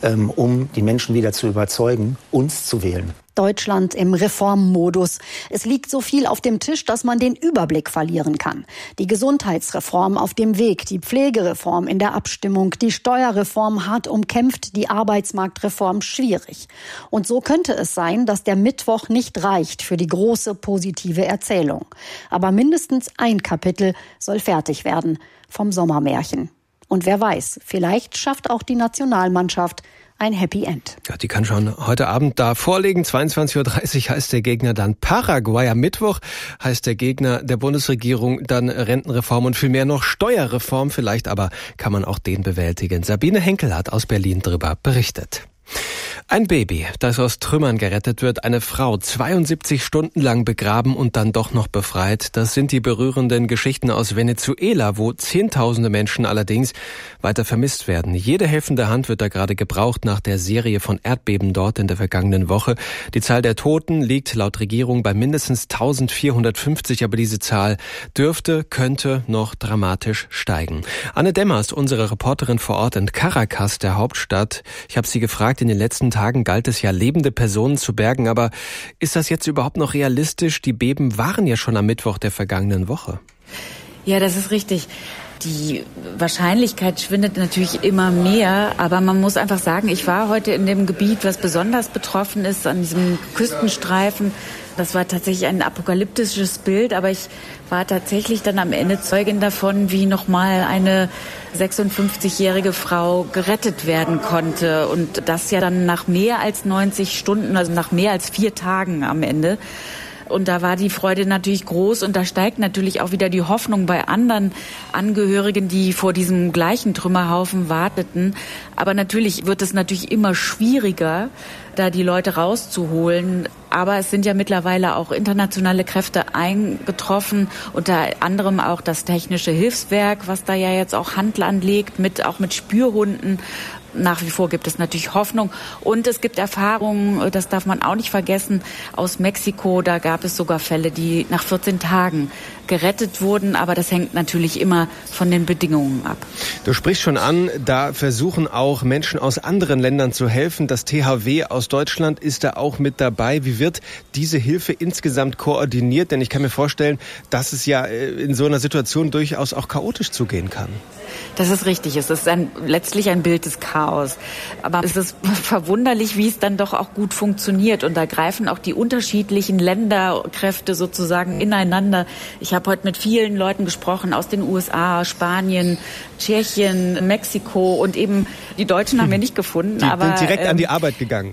um die Menschen wieder zu überzeugen, uns zu wählen. Deutschland im Reformmodus. Es liegt so viel auf dem Tisch, dass man den Überblick verlieren kann. Die Gesundheitsreform auf dem Weg, die Pflegereform in der Abstimmung, die Steuerreform hart umkämpft, die Arbeitsmarktreform schwierig. Und so könnte es sein, dass der Mittwoch nicht reicht für die große positive Erzählung. Aber mindestens ein Kapitel soll fertig werden vom Sommermärchen. Und wer weiß, vielleicht schafft auch die Nationalmannschaft ein Happy End. Ja, die kann schon heute Abend da vorlegen. zweiundzwanzig Uhr dreißig heißt der Gegner dann Paraguay. Am Mittwoch heißt der Gegner der Bundesregierung dann Rentenreform und vielmehr noch Steuerreform. Vielleicht aber kann man auch den bewältigen. Sabine Henkel hat aus Berlin darüber berichtet. Ein Baby, das aus Trümmern gerettet wird, eine Frau zweiundsiebzig Stunden lang begraben und dann doch noch befreit. Das sind die berührenden Geschichten aus Venezuela, wo Zehntausende Menschen allerdings weiter vermisst werden. Jede helfende Hand wird da gerade gebraucht nach der Serie von Erdbeben dort in der vergangenen Woche. Die Zahl der Toten liegt laut Regierung bei mindestens eintausendvierhundertfünfzig, aber diese Zahl dürfte, könnte noch dramatisch steigen. Anne Demmer ist unsere Reporterin vor Ort in Caracas, der Hauptstadt. Ich habe sie gefragt, in den letzten Tagen galt es ja, lebende Personen zu bergen, aber ist das jetzt überhaupt noch realistisch? Die Beben waren ja schon am Mittwoch der vergangenen Woche. Ja, das ist richtig. Die Wahrscheinlichkeit schwindet natürlich immer mehr, aber man muss einfach sagen, ich war heute in dem Gebiet, was besonders betroffen ist, an diesem Küstenstreifen. Das war tatsächlich ein apokalyptisches Bild, aber ich war tatsächlich dann am Ende Zeugin davon, wie nochmal eine sechsundfünfzigjährige Frau gerettet werden konnte. Und das ja dann nach mehr als neunzig Stunden, also nach mehr als vier Tagen am Ende. Und da war die Freude natürlich groß und da steigt natürlich auch wieder die Hoffnung bei anderen Angehörigen, die vor diesem gleichen Trümmerhaufen warteten. Aber natürlich wird es natürlich immer schwieriger, da die Leute rauszuholen. Aber es sind ja mittlerweile auch internationale Kräfte eingetroffen, unter anderem auch das Technische Hilfswerk, was da ja jetzt auch Hand anlegt, mit, auch mit Spürhunden. Nach wie vor gibt es natürlich Hoffnung und es gibt Erfahrungen, das darf man auch nicht vergessen, aus Mexiko, da gab es sogar Fälle, die nach vierzehn Tagen gerettet wurden, aber das hängt natürlich immer von den Bedingungen ab. Du sprichst schon an, da versuchen auch Menschen aus anderen Ländern zu helfen. Das T H W aus Deutschland ist da auch mit dabei. Wie wird diese Hilfe insgesamt koordiniert? Denn ich kann mir vorstellen, dass es ja in so einer Situation durchaus auch chaotisch zugehen kann. Das ist richtig. Es ist ein, letztlich ein Bild des Chaos. Aber es ist verwunderlich, wie es dann doch auch gut funktioniert. Und da greifen auch die unterschiedlichen Länderkräfte sozusagen ineinander. Ich habe heute mit vielen Leuten gesprochen aus den U S A, Spanien, Tschechien, Mexiko und eben die Deutschen haben wir nicht gefunden. Die aber, sind direkt ähm, an die Arbeit gegangen.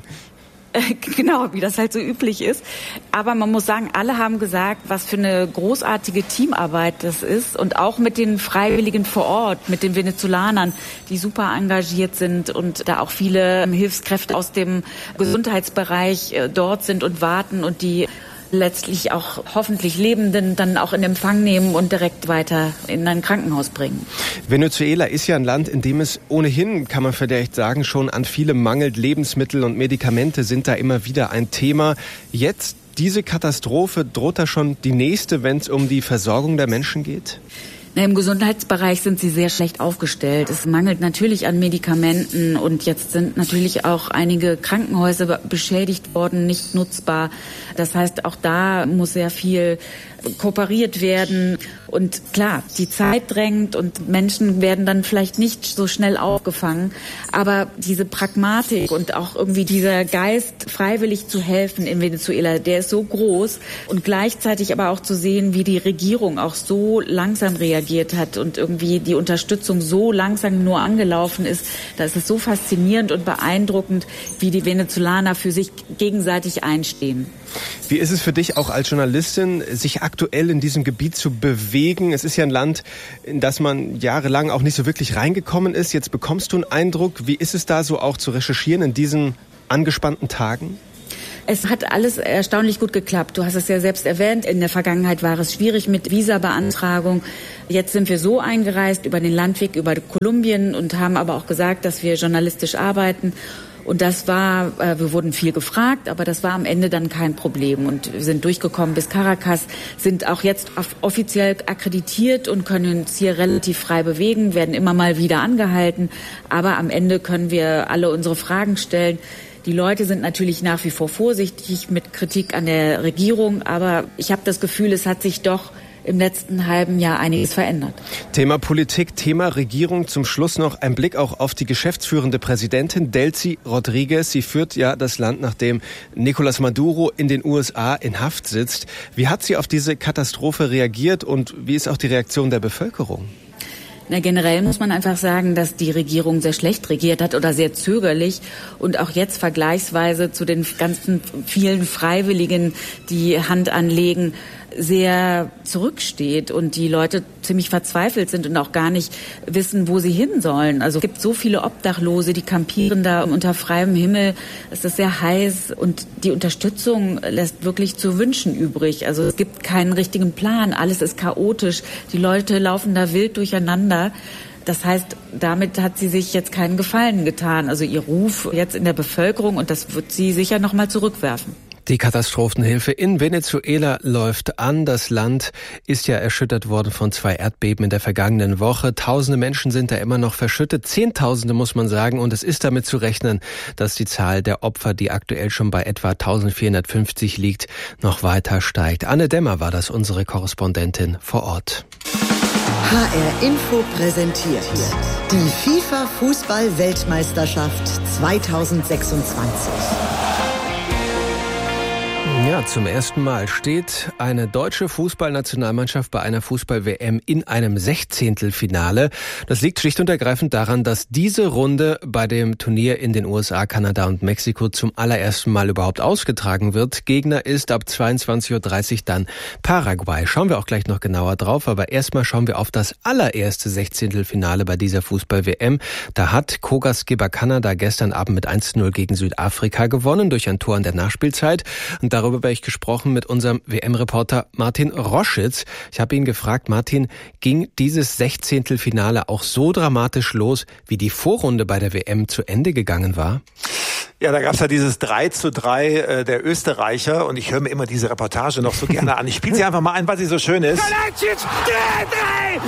Genau, wie das halt so üblich ist. Aber man muss sagen, alle haben gesagt, was für eine großartige Teamarbeit das ist. Und auch mit den Freiwilligen vor Ort, mit den Venezolanern, die super engagiert sind und da auch viele Hilfskräfte aus dem Gesundheitsbereich dort sind und warten und die letztlich auch hoffentlich Lebenden dann auch in Empfang nehmen und direkt weiter in ein Krankenhaus bringen. Venezuela ist ja ein Land, in dem es ohnehin, kann man vielleicht sagen, schon an vielem mangelt. Lebensmittel und Medikamente sind da immer wieder ein Thema. Jetzt diese Katastrophe, droht da schon die nächste, wenn es um die Versorgung der Menschen geht? Im Gesundheitsbereich sind sie sehr schlecht aufgestellt. Es mangelt natürlich an Medikamenten und jetzt sind natürlich auch einige Krankenhäuser beschädigt worden, nicht nutzbar. Das heißt, auch da muss sehr viel kooperiert werden. Und klar, die Zeit drängt und Menschen werden dann vielleicht nicht so schnell aufgefangen. Aber diese Pragmatik und auch irgendwie dieser Geist, freiwillig zu helfen in Venezuela, der ist so groß. Und gleichzeitig aber auch zu sehen, wie die Regierung auch so langsam reagiert hat und irgendwie die Unterstützung so langsam nur angelaufen ist. Da ist es so faszinierend und beeindruckend, wie die Venezolaner für sich gegenseitig einstehen. Wie ist es für dich auch als Journalistin, sich aktuell in diesem Gebiet zu bewegen? Es ist ja ein Land, in das man jahrelang auch nicht so wirklich reingekommen ist. Jetzt bekommst du einen Eindruck. Wie ist es da so auch zu recherchieren in diesen angespannten Tagen? Es hat alles erstaunlich gut geklappt. Du hast es ja selbst erwähnt. In der Vergangenheit war es schwierig mit Visabeantragung. Jetzt sind wir so eingereist über den Landweg, über Kolumbien und haben aber auch gesagt, dass wir journalistisch arbeiten. Und das war, wir wurden viel gefragt, aber das war am Ende dann kein Problem. Und wir sind durchgekommen bis Caracas, sind auch jetzt offiziell akkreditiert und können uns hier relativ frei bewegen, werden immer mal wieder angehalten. Aber am Ende können wir alle unsere Fragen stellen. Die Leute sind natürlich nach wie vor vorsichtig mit Kritik an der Regierung, aber ich habe das Gefühl, es hat sich doch im letzten halben Jahr einiges verändert. Thema Politik, Thema Regierung. Zum Schluss noch ein Blick auch auf die geschäftsführende Präsidentin Delcy Rodriguez. Sie führt ja das Land, nachdem Nicolás Maduro in den U S A in Haft sitzt. Wie hat sie auf diese Katastrophe reagiert und wie ist auch die Reaktion der Bevölkerung? Na, generell muss man einfach sagen, dass die Regierung sehr schlecht regiert hat oder sehr zögerlich und auch jetzt vergleichsweise zu den ganzen vielen Freiwilligen, die Hand anlegen, sehr zurücksteht und die Leute ziemlich verzweifelt sind und auch gar nicht wissen, wo sie hin sollen. Also es gibt so viele Obdachlose, die campieren da unter freiem Himmel. Es ist sehr heiß und die Unterstützung lässt wirklich zu wünschen übrig. Also es gibt keinen richtigen Plan. Alles ist chaotisch. Die Leute laufen da wild durcheinander. Das heißt, damit hat sie sich jetzt keinen Gefallen getan. Also ihr Ruf jetzt in der Bevölkerung und das wird sie sicher noch mal zurückwerfen. Die Katastrophenhilfe in Venezuela läuft an. Das Land ist ja erschüttert worden von zwei Erdbeben in der vergangenen Woche. Tausende Menschen sind da immer noch verschüttet. Zehntausende muss man sagen. Und es ist damit zu rechnen, dass die Zahl der Opfer, die aktuell schon bei etwa eintausendvierhundertfünfzig liegt, noch weiter steigt. Anne Demmer war das, unsere Korrespondentin vor Ort. H R Info präsentiert die FIFA-Fußball-Weltmeisterschaft zweitausendsechsundzwanzig. Ja, zum ersten Mal steht eine deutsche Fußballnationalmannschaft bei einer Fußball-W M in einem Sechzehntelfinale. Das liegt schlicht und ergreifend daran, dass diese Runde bei dem Turnier in den U S A, Kanada und Mexiko zum allerersten Mal überhaupt ausgetragen wird. Gegner ist ab zweiundzwanzig Uhr dreißig dann Paraguay. Schauen wir auch gleich noch genauer drauf, aber erstmal schauen wir auf das allererste Sechzehntelfinale bei dieser Fußball-W M. Da hat Kogasgeber Kanada gestern Abend mit eins zu null gegen Südafrika gewonnen durch ein Tor in der Nachspielzeit. Und darüber habe ich gesprochen mit unserem W M-Reporter Martin Roschitz. Ich habe ihn gefragt, Martin, ging dieses Sechzehntelfinale auch so dramatisch los, wie die Vorrunde bei der W M zu Ende gegangen war? Ja, da gab's ja dieses drei zu drei äh, der Österreicher und ich höre mir immer diese Reportage noch so gerne an. Ich spiele sie einfach mal ein, weil sie so schön ist. Kalajdzic, drei, drei,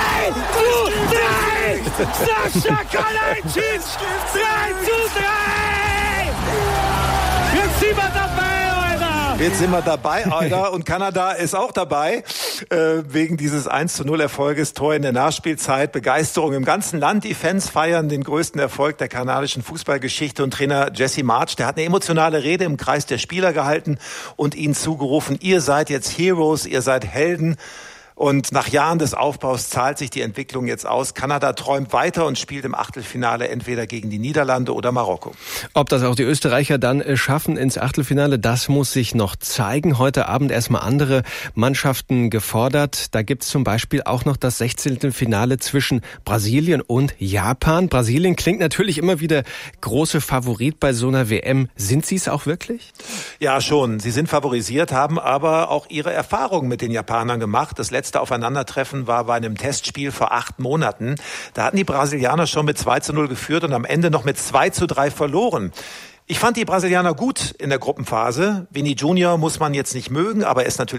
drei zu drei! Sascha Kalajdzic, drei zu drei! Jetzt sind wir dabei! Jetzt sind wir dabei, Alter. Und Kanada ist auch dabei, äh, wegen dieses eins zu null Erfolges, Tor in der Nachspielzeit, Begeisterung im ganzen Land. Die Fans feiern den größten Erfolg der kanadischen Fußballgeschichte und Trainer Jesse Marsch, der hat eine emotionale Rede im Kreis der Spieler gehalten und ihnen zugerufen, ihr seid jetzt Heroes, ihr seid Helden. Und nach Jahren des Aufbaus zahlt sich die Entwicklung jetzt aus. Kanada träumt weiter und spielt im Achtelfinale entweder gegen die Niederlande oder Marokko. Ob das auch die Österreicher dann schaffen ins Achtelfinale, das muss sich noch zeigen. Heute Abend erstmal andere Mannschaften gefordert. Da gibt's zum Beispiel auch noch das Sechzehntelfinale zwischen Brasilien und Japan. Brasilien klingt natürlich immer wieder große Favorit bei so einer W M. Sind sie es auch wirklich? Ja, schon. Sie sind favorisiert, haben aber auch ihre Erfahrungen mit den Japanern gemacht. Das letzte Aufeinandertreffen war bei einem Testspiel vor acht Monaten. Da hatten die Brasilianer schon mit zwei zu null geführt und am Ende noch mit zwei zu drei verloren. Ich fand die Brasilianer gut in der Gruppenphase. Vini Junior muss man jetzt nicht mögen, aber er ist natürlich ein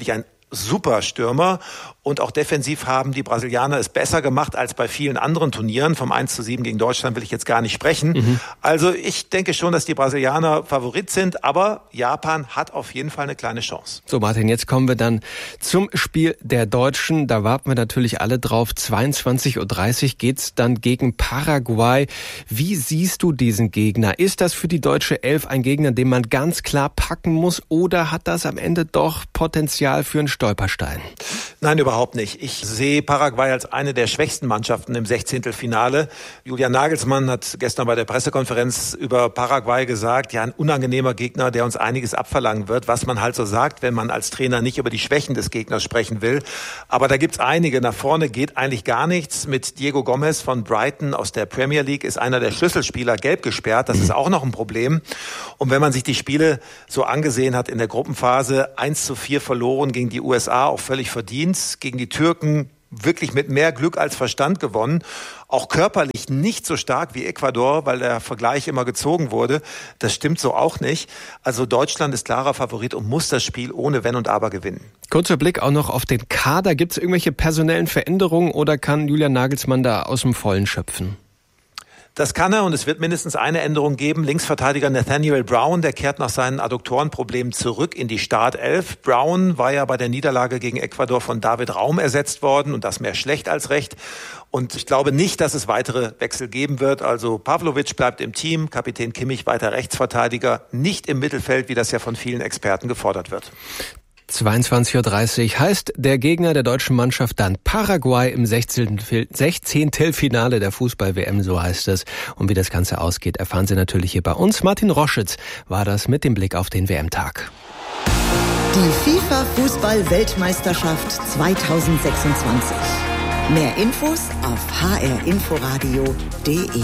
super Stürmer. Und auch defensiv haben die Brasilianer es besser gemacht als bei vielen anderen Turnieren. Vom eins zu sieben gegen Deutschland will ich jetzt gar nicht sprechen. Mhm. Also ich denke schon, dass die Brasilianer Favorit sind, aber Japan hat auf jeden Fall eine kleine Chance. So Martin, jetzt kommen wir dann zum Spiel der Deutschen. Da warten wir natürlich alle drauf. zweiundzwanzig Uhr dreißig geht's dann gegen Paraguay. Wie siehst du diesen Gegner? Ist das für die deutsche Elf ein Gegner, den man ganz klar packen muss, oder hat das am Ende doch Potenzial für einen Stolperstein? Nein, überhaupt nicht. Ich sehe Paraguay als eine der schwächsten Mannschaften im Sechzehntelfinale. Julian Nagelsmann hat gestern bei der Pressekonferenz über Paraguay gesagt, ja, ein unangenehmer Gegner, der uns einiges abverlangen wird, was man halt so sagt, wenn man als Trainer nicht über die Schwächen des Gegners sprechen will. Aber da gibt's einige. Nach vorne geht eigentlich gar nichts. Mit Diego Gomez von Brighton aus der Premier League ist einer der Schlüsselspieler gelb gesperrt. Das ist auch noch ein Problem. Und wenn man sich die Spiele so angesehen hat in der Gruppenphase, eins zu vier verloren gegen die U S A, auch völlig verdient, gegen die Türken wirklich mit mehr Glück als Verstand gewonnen. Auch körperlich nicht so stark wie Ecuador, weil der Vergleich immer gezogen wurde. Das stimmt so auch nicht. Also Deutschland ist klarer Favorit und muss das Spiel ohne Wenn und Aber gewinnen. Kurzer Blick auch noch auf den Kader. Gibt es irgendwelche personellen Veränderungen oder kann Julian Nagelsmann da aus dem Vollen schöpfen? Das kann er, und es wird mindestens eine Änderung geben. Linksverteidiger Nathaniel Brown, der kehrt nach seinen Adduktorenproblemen zurück in die Startelf. Brown war ja bei der Niederlage gegen Ecuador von David Raum ersetzt worden, und das mehr schlecht als recht. Und ich glaube nicht, dass es weitere Wechsel geben wird. Also Pavlovic bleibt im Team, Kapitän Kimmich weiter Rechtsverteidiger, nicht im Mittelfeld, wie das ja von vielen Experten gefordert wird. zweiundzwanzig Uhr dreißig heißt der Gegner der deutschen Mannschaft dann Paraguay im Sechzehntelfinale der Fußball-W M, so heißt es. Und wie das Ganze ausgeht, erfahren Sie natürlich hier bei uns. Martin Roschitz war das mit dem Blick auf den W M-Tag. Die FIFA-Fußball-Weltmeisterschaft zweitausendsechsundzwanzig. Mehr Infos auf h r inforadio punkt d e.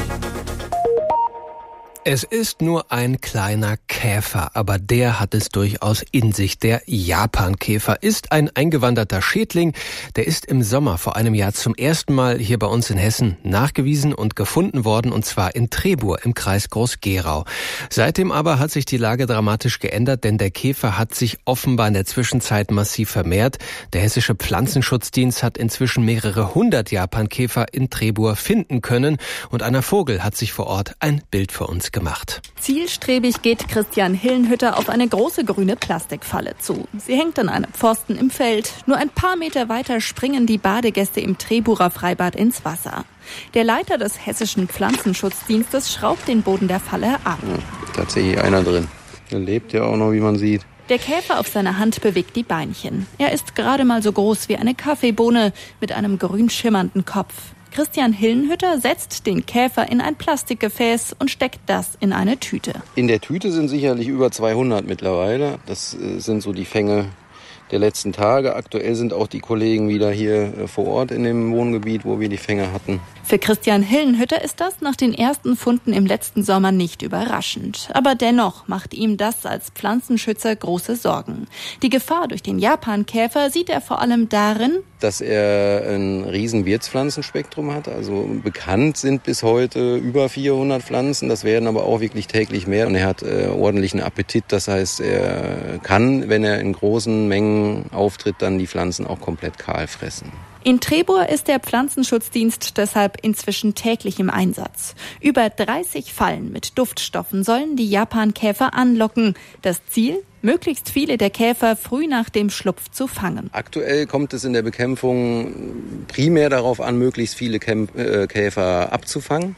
Es ist nur ein kleiner Käfer, aber der hat es durchaus in sich. Der Japankäfer ist ein eingewanderter Schädling. Der ist im Sommer vor einem Jahr zum ersten Mal hier bei uns in Hessen nachgewiesen und gefunden worden, und zwar in Trebur im Kreis Groß-Gerau. Seitdem aber hat sich die Lage dramatisch geändert, denn der Käfer hat sich offenbar in der Zwischenzeit massiv vermehrt. Der Hessische Pflanzenschutzdienst hat inzwischen mehrere hundert Japankäfer in Trebur finden können, und Anna Vogel hat sich vor Ort ein Bild für uns gemacht. gemacht. Zielstrebig geht Christian Hillenhütter auf eine große grüne Plastikfalle zu. Sie hängt an einem Pfosten im Feld. Nur ein paar Meter weiter springen die Badegäste im Treburer Freibad ins Wasser. Der Leiter des Hessischen Pflanzenschutzdienstes schraubt den Boden der Falle ab. Ja, tatsächlich einer drin. Der lebt ja auch noch, wie man sieht. Der Käfer auf seiner Hand bewegt die Beinchen. Er ist gerade mal so groß wie eine Kaffeebohne mit einem grün schimmernden Kopf. Christian Hillenhütter setzt den Käfer in ein Plastikgefäß und steckt das in eine Tüte. In der Tüte sind sicherlich über zweihundert mittlerweile. Das sind so die Fänge der letzten Tage. Aktuell sind auch die Kollegen wieder hier vor Ort in dem Wohngebiet, wo wir die Fänge hatten. Für Christian Hillenhütter ist das nach den ersten Funden im letzten Sommer nicht überraschend. Aber dennoch macht ihm das als Pflanzenschützer große Sorgen. Die Gefahr durch den Japankäfer sieht er vor allem darin, dass er ein riesen Wirtspflanzenspektrum hat. Also bekannt sind bis heute über vierhundert Pflanzen. Das werden aber auch wirklich täglich mehr. Und er hat äh, ordentlichen Appetit. Das heißt, er kann, wenn er in großen Mengen auftritt, dann die Pflanzen auch komplett kahl fressen. In Trebur ist der Pflanzenschutzdienst deshalb inzwischen täglich im Einsatz. Über dreißig Fallen mit Duftstoffen sollen die Japankäfer anlocken. Das Ziel? Möglichst viele der Käfer früh nach dem Schlupf zu fangen. Aktuell kommt es in der Bekämpfung primär darauf an, möglichst viele Kämp- äh, Käfer abzufangen,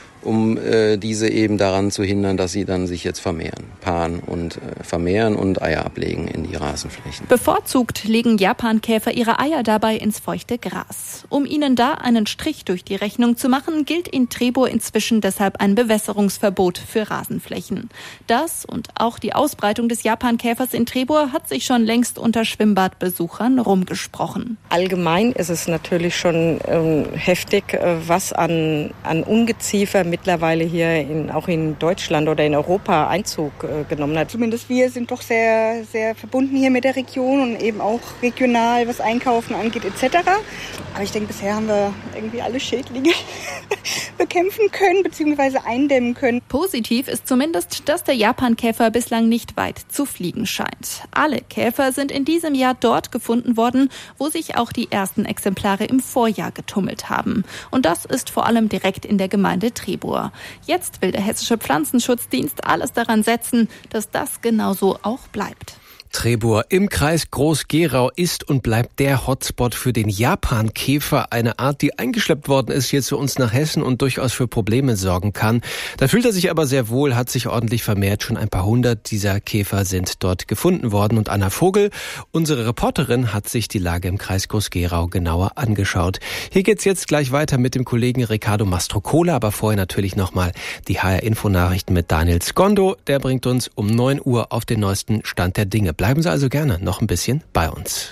um äh, diese eben daran zu hindern, dass sie dann sich jetzt vermehren, paaren und äh, vermehren und Eier ablegen in die Rasenflächen. Bevorzugt legen Japankäfer ihre Eier dabei ins feuchte Gras. Um ihnen da einen Strich durch die Rechnung zu machen, gilt in Trebur inzwischen deshalb ein Bewässerungsverbot für Rasenflächen. Das und auch die Ausbreitung des Japankäfers in Trebur hat sich schon längst unter Schwimmbadbesuchern rumgesprochen. Allgemein ist es natürlich schon ähm, heftig, äh, was an, an Ungeziefer mittlerweile hier in, auch in Deutschland oder in Europa Einzug äh, genommen hat. Zumindest wir sind doch sehr, sehr verbunden hier mit der Region und eben auch regional, was Einkaufen angeht et cetera. Aber ich denke, bisher haben wir irgendwie alle Schädlinge bekämpfen können bzw. eindämmen können. Positiv ist zumindest, dass der Japankäfer bislang nicht weit zu fliegen scheint. Alle Käfer sind in diesem Jahr dort gefunden worden, wo sich auch die ersten Exemplare im Vorjahr getummelt haben. Und das ist vor allem direkt in der Gemeinde Trebur. Jetzt will der Hessische Pflanzenschutzdienst alles daran setzen, dass das genauso auch bleibt. Trebur im Kreis Groß-Gerau ist und bleibt der Hotspot für den Japankäfer, eine Art, die eingeschleppt worden ist hier zu uns nach Hessen und durchaus für Probleme sorgen kann. Da fühlt er sich aber sehr wohl, hat sich ordentlich vermehrt. Schon ein paar hundert dieser Käfer sind dort gefunden worden. Und Anna Vogel, unsere Reporterin, hat sich die Lage im Kreis Groß-Gerau genauer angeschaut. Hier geht's jetzt gleich weiter mit dem Kollegen Riccardo Mastrocola, aber vorher natürlich nochmal die H R-Info-Nachrichten mit Daniel Skondo. Der bringt uns um neun Uhr auf den neuesten Stand der Dinge. Bleiben Sie also gerne noch ein bisschen bei uns.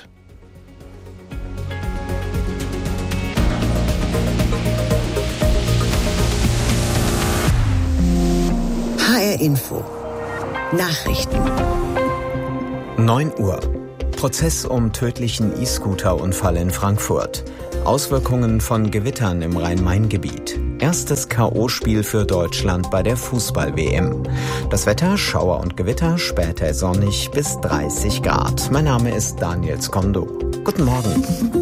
H R Info Nachrichten. neun Uhr. Prozess um tödlichen E-Scooter-Unfall in Frankfurt. Auswirkungen von Gewittern im Rhein-Main-Gebiet. Erstes K O-Spiel für Deutschland bei der Fußball-W M. Das Wetter, Schauer und Gewitter, später sonnig bis dreißig Grad. Mein Name ist Daniel Skondo. Guten Morgen.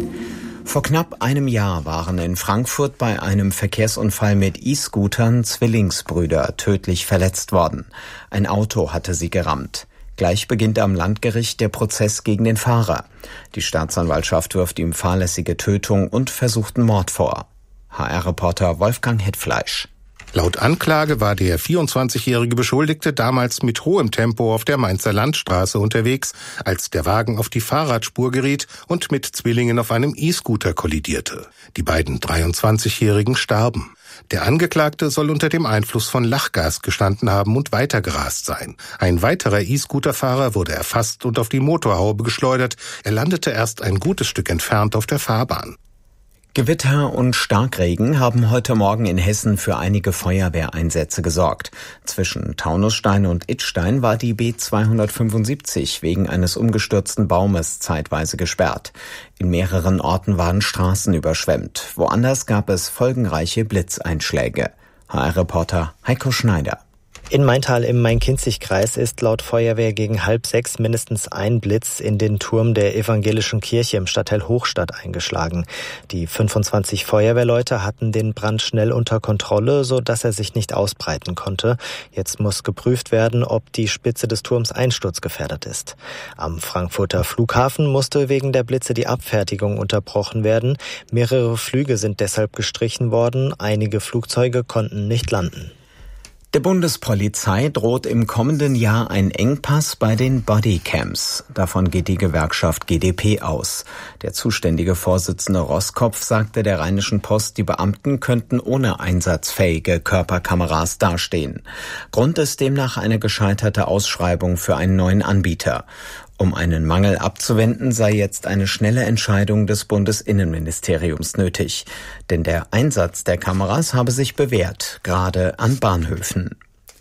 Vor knapp einem Jahr waren in Frankfurt bei einem Verkehrsunfall mit E-Scootern Zwillingsbrüder tödlich verletzt worden. Ein Auto hatte sie gerammt. Gleich beginnt am Landgericht der Prozess gegen den Fahrer. Die Staatsanwaltschaft wirft ihm fahrlässige Tötung und versuchten Mord vor. H R-Reporter Wolfgang Hetfleisch. Laut Anklage war der vierundzwanzigjährige Beschuldigte damals mit hohem Tempo auf der Mainzer Landstraße unterwegs, als der Wagen auf die Fahrradspur geriet und mit Zwillingen auf einem E-Scooter kollidierte. Die beiden dreiundzwanzigjährigen starben. Der Angeklagte soll unter dem Einfluss von Lachgas gestanden haben und weitergerast sein. Ein weiterer E-Scooter-Fahrer wurde erfasst und auf die Motorhaube geschleudert. Er landete erst ein gutes Stück entfernt auf der Fahrbahn. Gewitter und Starkregen haben heute Morgen in Hessen für einige Feuerwehreinsätze gesorgt. Zwischen Taunusstein und Idstein war die B zweihundertfünfundsiebzig wegen eines umgestürzten Baumes zeitweise gesperrt. In mehreren Orten waren Straßen überschwemmt. Woanders gab es folgenreiche Blitzeinschläge. H R-Reporter Heiko Schneider. In Maintal im Main-Kinzig-Kreis ist laut Feuerwehr gegen halb sechs mindestens ein Blitz in den Turm der evangelischen Kirche im Stadtteil Hochstadt eingeschlagen. Die fünfundzwanzig Feuerwehrleute hatten den Brand schnell unter Kontrolle, so dass er sich nicht ausbreiten konnte. Jetzt muss geprüft werden, ob die Spitze des Turms einsturzgefährdet ist. Am Frankfurter Flughafen musste wegen der Blitze die Abfertigung unterbrochen werden. Mehrere Flüge sind deshalb gestrichen worden. Einige Flugzeuge konnten nicht landen. Der Bundespolizei droht im kommenden Jahr ein Engpass bei den Bodycams. Davon geht die Gewerkschaft G D P aus. Der zuständige Vorsitzende Roskopf sagte der Rheinischen Post, die Beamten könnten ohne einsatzfähige Körperkameras dastehen. Grund ist demnach eine gescheiterte Ausschreibung für einen neuen Anbieter. Um einen Mangel abzuwenden, sei jetzt eine schnelle Entscheidung des Bundesinnenministeriums nötig. Denn der Einsatz der Kameras habe sich bewährt, gerade an Bahnhöfen.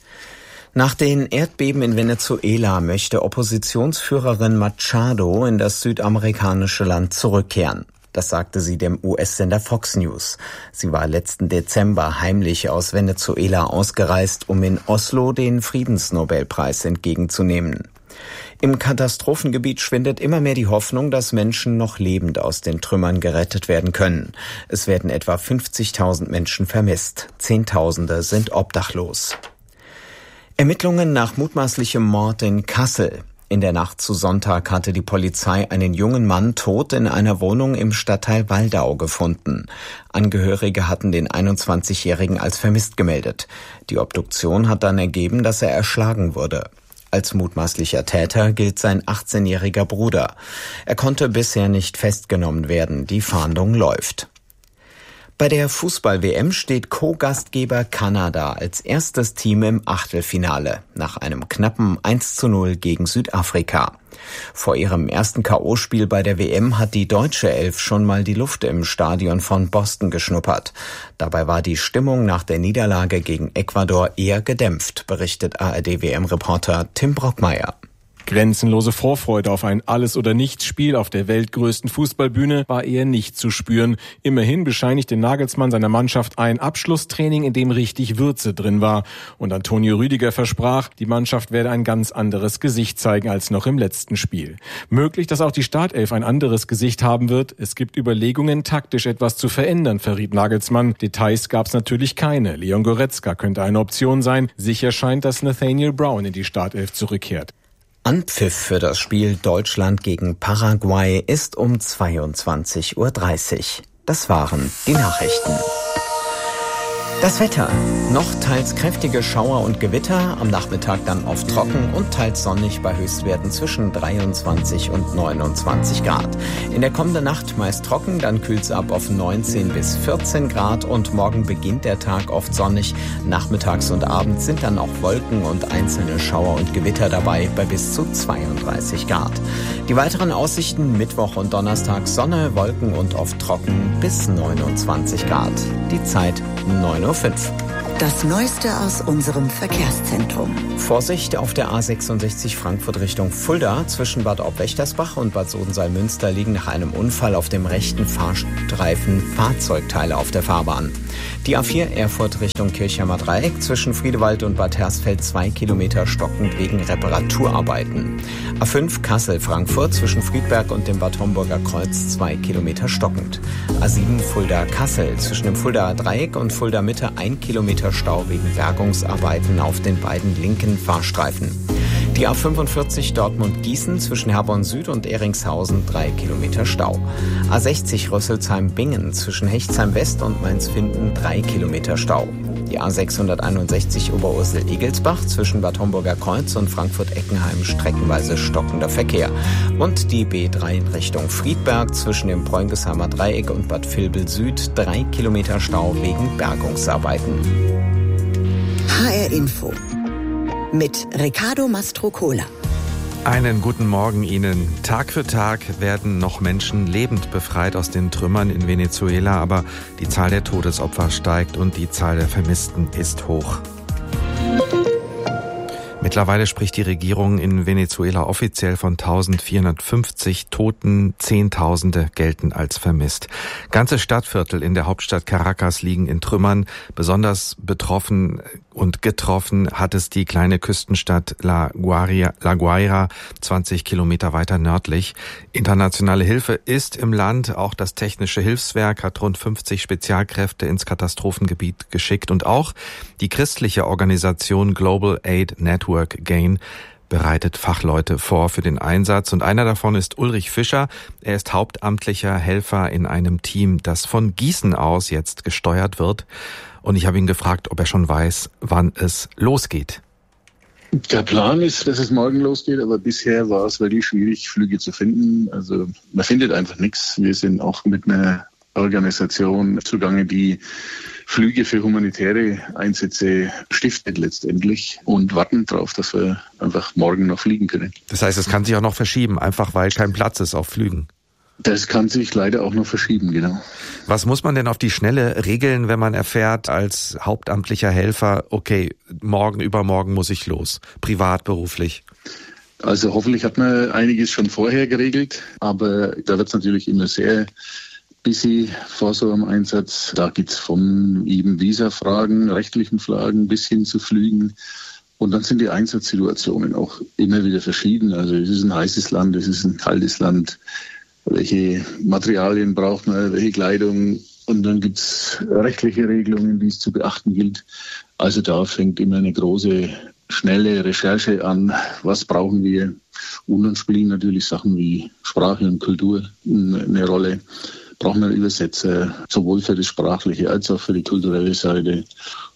Nach den Erdbeben in Venezuela möchte Oppositionsführerin Machado in das südamerikanische Land zurückkehren. Das sagte sie dem U S-Sender Fox News. Sie war letzten Dezember heimlich aus Venezuela ausgereist, um in Oslo den Friedensnobelpreis entgegenzunehmen. Im Katastrophengebiet schwindet immer mehr die Hoffnung, dass Menschen noch lebend aus den Trümmern gerettet werden können. Es werden etwa fünfzigtausend Menschen vermisst. Zehntausende sind obdachlos. Ermittlungen nach mutmaßlichem Mord in Kassel. In der Nacht zu Sonntag hatte die Polizei einen jungen Mann tot in einer Wohnung im Stadtteil Waldau gefunden. Angehörige hatten den einundzwanzigjährigen als vermisst gemeldet. Die Obduktion hat dann ergeben, dass er erschlagen wurde. Als mutmaßlicher Täter gilt sein achtzehnjähriger Bruder. Er konnte bisher nicht festgenommen werden. Die Fahndung läuft. Bei der Fußball-W M steht Co-Gastgeber Kanada als erstes Team im Achtelfinale nach einem knappen eins zu null gegen Südafrika. Vor ihrem ersten K O-Spiel bei der W M hat die deutsche Elf schon mal die Luft im Stadion von Boston geschnuppert. Dabei war die Stimmung nach der Niederlage gegen Ecuador eher gedämpft, berichtet A R D-W M-Reporter Tim Brockmeier. Grenzenlose Vorfreude auf ein Alles-oder-Nichts-Spiel auf der weltgrößten Fußballbühne war eher nicht zu spüren. Immerhin bescheinigte Nagelsmann seiner Mannschaft ein Abschlusstraining, in dem richtig Würze drin war. Und Antonio Rüdiger versprach, die Mannschaft werde ein ganz anderes Gesicht zeigen als noch im letzten Spiel. Möglich, dass auch die Startelf ein anderes Gesicht haben wird. Es gibt Überlegungen, taktisch etwas zu verändern, verriet Nagelsmann. Details gab es natürlich keine. Leon Goretzka könnte eine Option sein. Sicher scheint, dass Nathaniel Brown in die Startelf zurückkehrt. Anpfiff für das Spiel Deutschland gegen Paraguay ist um zweiundzwanzig Uhr dreißig. Das waren die Nachrichten. Das Wetter. Noch teils kräftige Schauer und Gewitter, am Nachmittag dann oft trocken und teils sonnig bei Höchstwerten zwischen dreiundzwanzig und neunundzwanzig Grad. In der kommenden Nacht meist trocken, dann kühlt's ab auf neunzehn bis vierzehn Grad und morgen beginnt der Tag oft sonnig. Nachmittags und abends sind dann auch Wolken und einzelne Schauer und Gewitter dabei bei bis zu zweiunddreißig Grad. Die weiteren Aussichten Mittwoch und Donnerstag Sonne, Wolken und oft trocken bis neunundzwanzig Grad. Die Zeit neun Uhr fünf. Das Neueste aus unserem Verkehrszentrum. Vorsicht auf der A sechsundsechzig Frankfurt Richtung Fulda. Zwischen Bad Aub-Wächtersbach und Bad Sodensaal-Münster liegen nach einem Unfall auf dem rechten Fahrstreifen Fahrzeugteile auf der Fahrbahn. Die A vier Erfurt Richtung Kirchheimer Dreieck. Zwischen Friedewald und Bad Hersfeld zwei Kilometer stockend wegen Reparaturarbeiten. A fünf Kassel-Frankfurt zwischen Friedberg und dem Bad Homburger Kreuz zwei Kilometer stockend. A sieben Fulda-Kassel zwischen dem Fuldaer Dreieck und Fulda Mitte ein Kilometer Stau wegen Bergungsarbeiten auf den beiden linken Fahrstreifen. Die A fünfundvierzig Dortmund-Gießen zwischen Herborn Süd und Eringshausen drei Kilometer Stau. A sechzig Rüsselsheim-Bingen zwischen Hechtsheim West und Mainz-Finden drei Kilometer Stau. Die A sechshunderteinundsechzig Oberursel-Egelsbach zwischen Bad Homburger Kreuz und Frankfurt-Eckenheim streckenweise stockender Verkehr. Und die B drei in Richtung Friedberg zwischen dem Preungesheimer Dreieck und Bad Vilbel Süd drei Kilometer Stau wegen Bergungsarbeiten. H R Info mit Ricardo Mastrocola. Einen guten Morgen Ihnen. Tag für Tag werden noch Menschen lebend befreit aus den Trümmern in Venezuela, aber die Zahl der Todesopfer steigt und die Zahl der Vermissten ist hoch. Mittlerweile spricht die Regierung in Venezuela offiziell von eintausendvierhundertfünfzig Toten, Zehntausende gelten als vermisst. Ganze Stadtviertel in der Hauptstadt Caracas liegen in Trümmern. Besonders betroffen und getroffen hat es die kleine Küstenstadt La Guaira, La Guaira, zwanzig Kilometer weiter nördlich. Internationale Hilfe ist im Land. Auch das Technische Hilfswerk hat rund fünfzig Spezialkräfte ins Katastrophengebiet geschickt. Und auch die christliche Organisation Global Aid Network Gain bereitet Fachleute vor für den Einsatz. Und einer davon ist Ulrich Fischer. Er ist hauptamtlicher Helfer in einem Team, das von Gießen aus jetzt gesteuert wird. Und ich habe ihn gefragt, ob er schon weiß, wann es losgeht. Der Plan ist, dass es morgen losgeht, aber bisher war es wirklich schwierig, Flüge zu finden. Also man findet einfach nichts. Wir sind auch mit einer Organisation zugange, die Flüge für humanitäre Einsätze stiftet letztendlich und warten darauf, dass wir einfach morgen noch fliegen können. Das heißt, es kann sich auch noch verschieben, einfach weil kein Platz ist auf Flügen. Das kann sich leider auch noch verschieben, genau. Was muss man denn auf die Schnelle regeln, wenn man erfährt als hauptamtlicher Helfer, okay, morgen, übermorgen muss ich los, privat, beruflich? Also hoffentlich hat man einiges schon vorher geregelt, aber da wird es natürlich immer sehr busy vor so einem Einsatz. Da geht's von eben Visa-Fragen, rechtlichen Fragen bis hin zu Flügen. Und dann sind die Einsatzsituationen auch immer wieder verschieden. Also es ist ein heißes Land, es ist ein kaltes Land. Welche Materialien braucht man, welche Kleidung? Und dann gibt's rechtliche Regelungen, die es zu beachten gilt. Also da fängt immer eine große, schnelle Recherche an. Was brauchen wir? Und dann spielen natürlich Sachen wie Sprache und Kultur eine Rolle. Brauchen wir Übersetzer, sowohl für das Sprachliche als auch für die kulturelle Seite.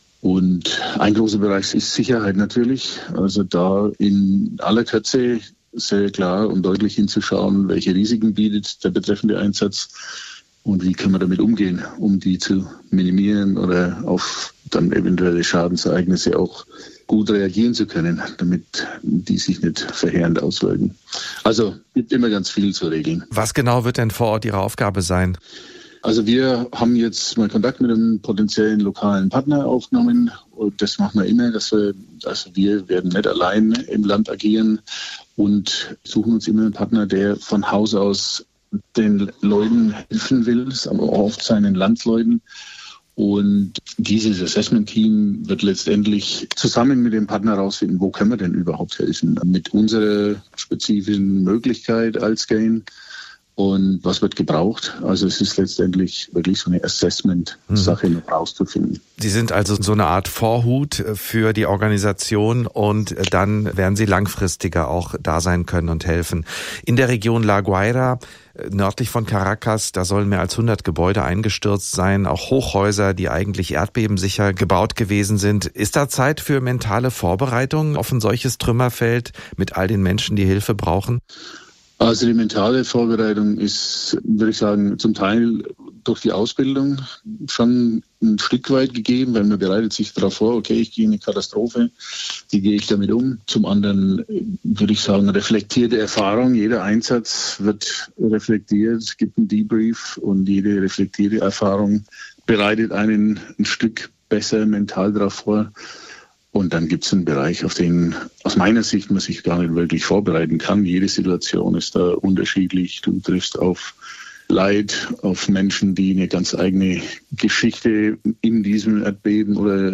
Und ein großer Bereich ist Sicherheit natürlich. Also da in aller Kürze sehr klar und deutlich hinzuschauen, welche Risiken bietet der betreffende Einsatz und wie können wir damit umgehen, um die zu minimieren oder auf dann eventuelle Schadensereignisse auch gut reagieren zu können, damit die sich nicht verheerend auswirken. Also gibt immer ganz viel zu regeln. Was genau wird denn vor Ort Ihre Aufgabe sein? Also wir haben jetzt mal Kontakt mit einem potenziellen lokalen Partner aufgenommen und das machen wir immer, dass wir, also wir werden nicht allein im Land agieren und suchen uns immer einen Partner, der von Haus aus den Leuten helfen will, aber auch oft seinen Landsleuten. Und dieses Assessment-Team wird letztendlich zusammen mit dem Partner herausfinden, wo können wir denn überhaupt helfen, mit unserer spezifischen Möglichkeit als Gain und was wird gebraucht. Also es ist letztendlich wirklich so eine Assessment-Sache noch rauszufinden. Sie sind also so eine Art Vorhut für die Organisation und dann werden Sie langfristiger auch da sein können und helfen. In der Region La Guaira, nördlich von Caracas, da sollen mehr als hundert Gebäude eingestürzt sein, auch Hochhäuser, die eigentlich erdbebensicher gebaut gewesen sind. Ist da Zeit für mentale Vorbereitung auf ein solches Trümmerfeld mit all den Menschen, die Hilfe brauchen? Also die mentale Vorbereitung ist, würde ich sagen, zum Teil durch die Ausbildung schon ein Stück weit gegeben, weil man bereitet sich darauf vor, okay, ich gehe in eine Katastrophe, wie gehe ich damit um? Zum anderen würde ich sagen, reflektierte Erfahrung, jeder Einsatz wird reflektiert, es gibt einen Debrief und jede reflektierte Erfahrung bereitet einen ein Stück besser mental darauf vor. Und dann gibt es einen Bereich, auf den aus meiner Sicht man sich gar nicht wirklich vorbereiten kann. Jede Situation ist da unterschiedlich. Du triffst auf Leid, auf Menschen, die eine ganz eigene Geschichte in diesem Erdbeben oder